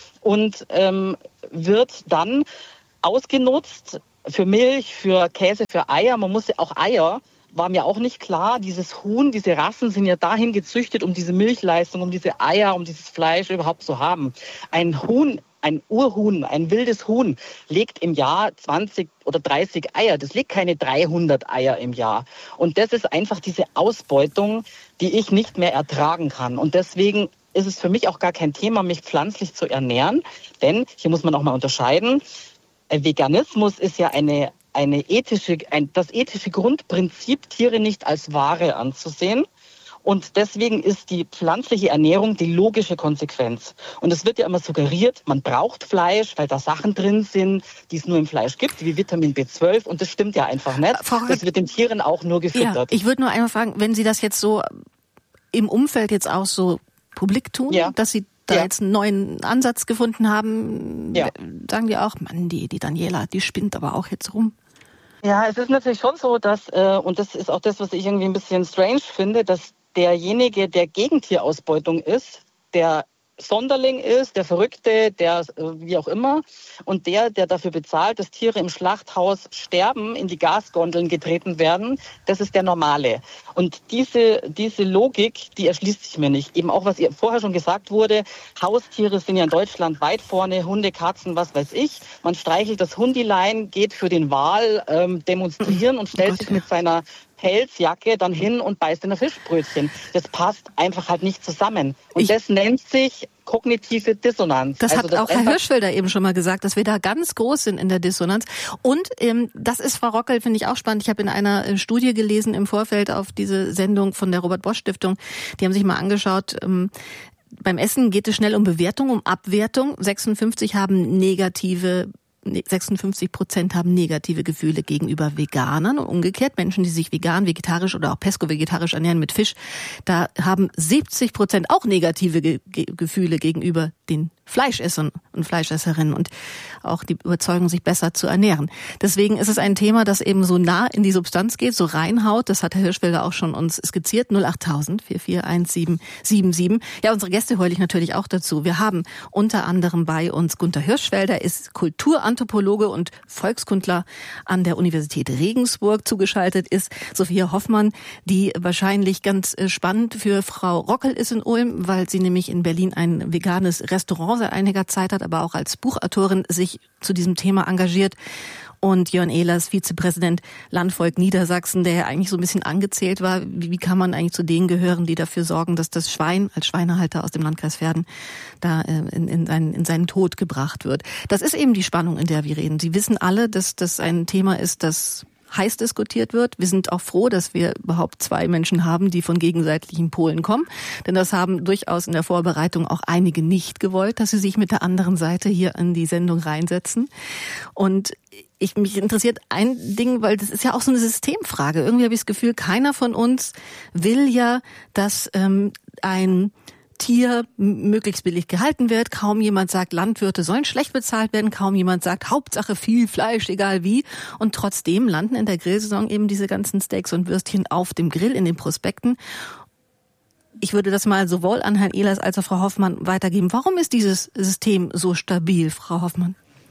und ähm, wird dann ausgenutzt für Milch, für Käse, für Eier. Man muss ja auch Eier, war mir auch nicht klar. Dieses Huhn, diese Rassen sind ja dahin gezüchtet, um diese Milchleistung, um diese Eier, um dieses Fleisch überhaupt zu haben. Ein Huhn, ein Urhuhn, ein wildes Huhn legt im Jahr zwanzig oder dreißig Eier. Das legt keine dreihundert Eier im Jahr. Und das ist einfach diese Ausbeutung, die ich nicht mehr ertragen kann. Und deswegen ist es für mich auch gar kein Thema, mich pflanzlich zu ernähren. Denn, hier muss man auch mal unterscheiden, Veganismus ist ja eine, eine ethische, ein, das ethische Grundprinzip, Tiere nicht als Ware anzusehen. Und deswegen ist die pflanzliche Ernährung die logische Konsequenz. Und es wird ja immer suggeriert, man braucht Fleisch, weil da Sachen drin sind, die es nur im Fleisch gibt, wie Vitamin B zwölf. Und das stimmt ja einfach nicht. Das wird den Tieren auch nur gefüttert. Ja, ich würde nur einmal fragen, wenn Sie das jetzt so im Umfeld jetzt auch so publik tun, ja. dass Sie da ja. jetzt einen neuen Ansatz gefunden haben, ja. sagen die auch, Mann, die, die Daniela, die spinnt aber auch jetzt rum. Ja, es ist natürlich schon so, dass, äh, und das ist auch das, was ich irgendwie ein bisschen strange finde, dass derjenige, der gegen Tierausbeutung ist, der Sonderling ist, der Verrückte, der wie auch immer, und der, der dafür bezahlt, dass Tiere im Schlachthaus sterben, in die Gasgondeln getreten werden, das ist der Normale. Und diese, diese Logik, die erschließt sich mir nicht. Eben auch, was vorher schon gesagt wurde, Haustiere sind ja in Deutschland weit vorne, Hunde, Katzen, was weiß ich. Man streichelt das Hundilein, geht für den Wal ähm, demonstrieren und stellt oh Gott, sich mit seiner Pelzjacke dann hin und beißt in ein Fischbrötchen. Das passt einfach halt nicht zusammen. Und ich, das nennt sich kognitive Dissonanz. Das also hat das auch Herr Hirschfelder eben schon mal gesagt, dass wir da ganz groß sind in der Dissonanz. Und ähm, das ist, Frau Rockel, finde ich auch spannend. Ich habe in einer äh, Studie gelesen im Vorfeld auf diese Sendung von der Robert-Bosch-Stiftung. Die haben sich mal angeschaut, ähm, beim Essen geht es schnell um Bewertung, um Abwertung. sechsundfünfzig haben negative sechsundfünfzig Prozent haben negative Gefühle gegenüber Veganern und umgekehrt Menschen, die sich vegan, vegetarisch oder auch pesco-vegetarisch ernähren mit Fisch, da haben siebzig Prozent auch negative Ge- Ge- Gefühle gegenüber den Fleischessern und Fleischesserinnen und auch die Überzeugung, sich besser zu ernähren. Deswegen ist es ein Thema, das eben so nah in die Substanz geht, so reinhaut. Das hat Herr Hirschfelder auch schon uns skizziert. null acht tausend vier vier eins sieben sieben sieben. Ja, unsere Gäste heule ich natürlich auch dazu. Wir haben unter anderem bei uns Gunther Hirschfelder, ist Kulturanthropologe und Volkskundler an der Universität Regensburg. Zugeschaltet ist Sophia Hoffmann, die wahrscheinlich ganz spannend für Frau Rockel ist in Ulm, weil sie nämlich in Berlin ein veganes Restaurant seit einiger Zeit hat, aber auch als Buchautorin sich zu diesem Thema engagiert. Und Jörn Ehlers, Vizepräsident Landvolk Niedersachsen, der ja eigentlich so ein bisschen angezählt war. Wie, wie kann man eigentlich zu denen gehören, die dafür sorgen, dass das Schwein als Schweinehalter aus dem Landkreis Verden da äh, in, in, seinen, in seinen Tod gebracht wird? Das ist eben die Spannung, in der wir reden. Sie wissen alle, dass das ein Thema ist, das heiß diskutiert wird. Wir sind auch froh, dass wir überhaupt zwei Menschen haben, die von gegensätzlichen Polen kommen. Denn das haben durchaus in der Vorbereitung auch einige nicht gewollt, dass sie sich mit der anderen Seite hier in die Sendung reinsetzen. Und ich, mich interessiert ein Ding, weil das ist ja auch so eine Systemfrage. Irgendwie habe ich das Gefühl, keiner von uns will ja, dass ähm, ein Tier möglichst billig gehalten wird. Kaum jemand sagt, Landwirte sollen schlecht bezahlt werden. Kaum jemand sagt, Hauptsache viel Fleisch, egal wie. Und trotzdem landen in der Grillsaison eben diese ganzen Steaks und Würstchen auf dem Grill in den Prospekten. Ich würde das mal sowohl an Herrn Ehlers als auch Frau Hoffmann weitergeben. Warum ist dieses System so stabil, Frau Hoffmann?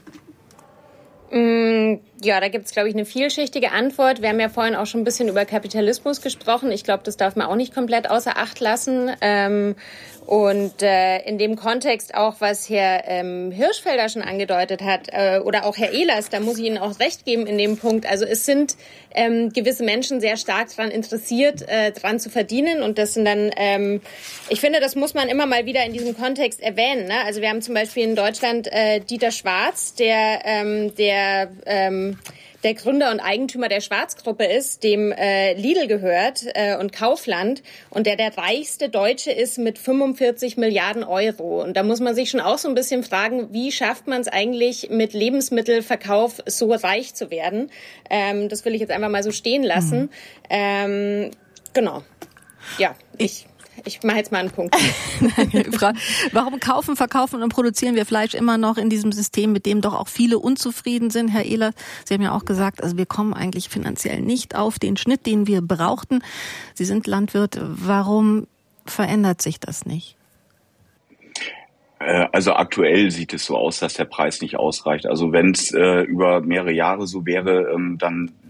Ja, da gibt's, glaube ich, eine vielschichtige Antwort. Wir haben ja vorhin auch schon ein bisschen über Kapitalismus gesprochen. Ich glaube, das darf man auch nicht komplett außer Acht lassen. Und äh, in dem Kontext auch, was Herr ähm, Hirschfelder schon angedeutet hat, äh, oder auch Herr Ehlers, da muss ich Ihnen auch recht geben in dem Punkt. Also es sind ähm, gewisse Menschen sehr stark daran interessiert, äh, dran zu verdienen. Und das sind dann, ähm, ich finde, das muss man immer mal wieder in diesem Kontext erwähnen. Ne? Also wir haben zum Beispiel in Deutschland äh, Dieter Schwarz, der, ähm, der ähm, der Gründer und Eigentümer der Schwarz-Gruppe ist, dem äh, Lidl gehört äh, und Kaufland und der der reichste Deutsche ist mit fünfundvierzig Milliarden Euro. Und da muss man sich schon auch so ein bisschen fragen, wie schafft man es eigentlich mit Lebensmittelverkauf so reich zu werden? Ähm, das will ich jetzt einfach mal so stehen lassen. Mhm. Ähm, genau. Ja, ich... Ich mache jetzt mal einen Punkt. Warum kaufen, verkaufen und produzieren wir Fleisch immer noch in diesem System, mit dem doch auch viele unzufrieden sind? Herr Ehlers, Sie haben ja auch gesagt, also wir kommen eigentlich finanziell nicht auf den Schnitt, den wir brauchten. Sie sind Landwirt. Warum verändert sich das nicht? Also aktuell sieht es so aus, dass der Preis nicht ausreicht. Also wenn es äh, über mehrere Jahre so wäre, ähm, dann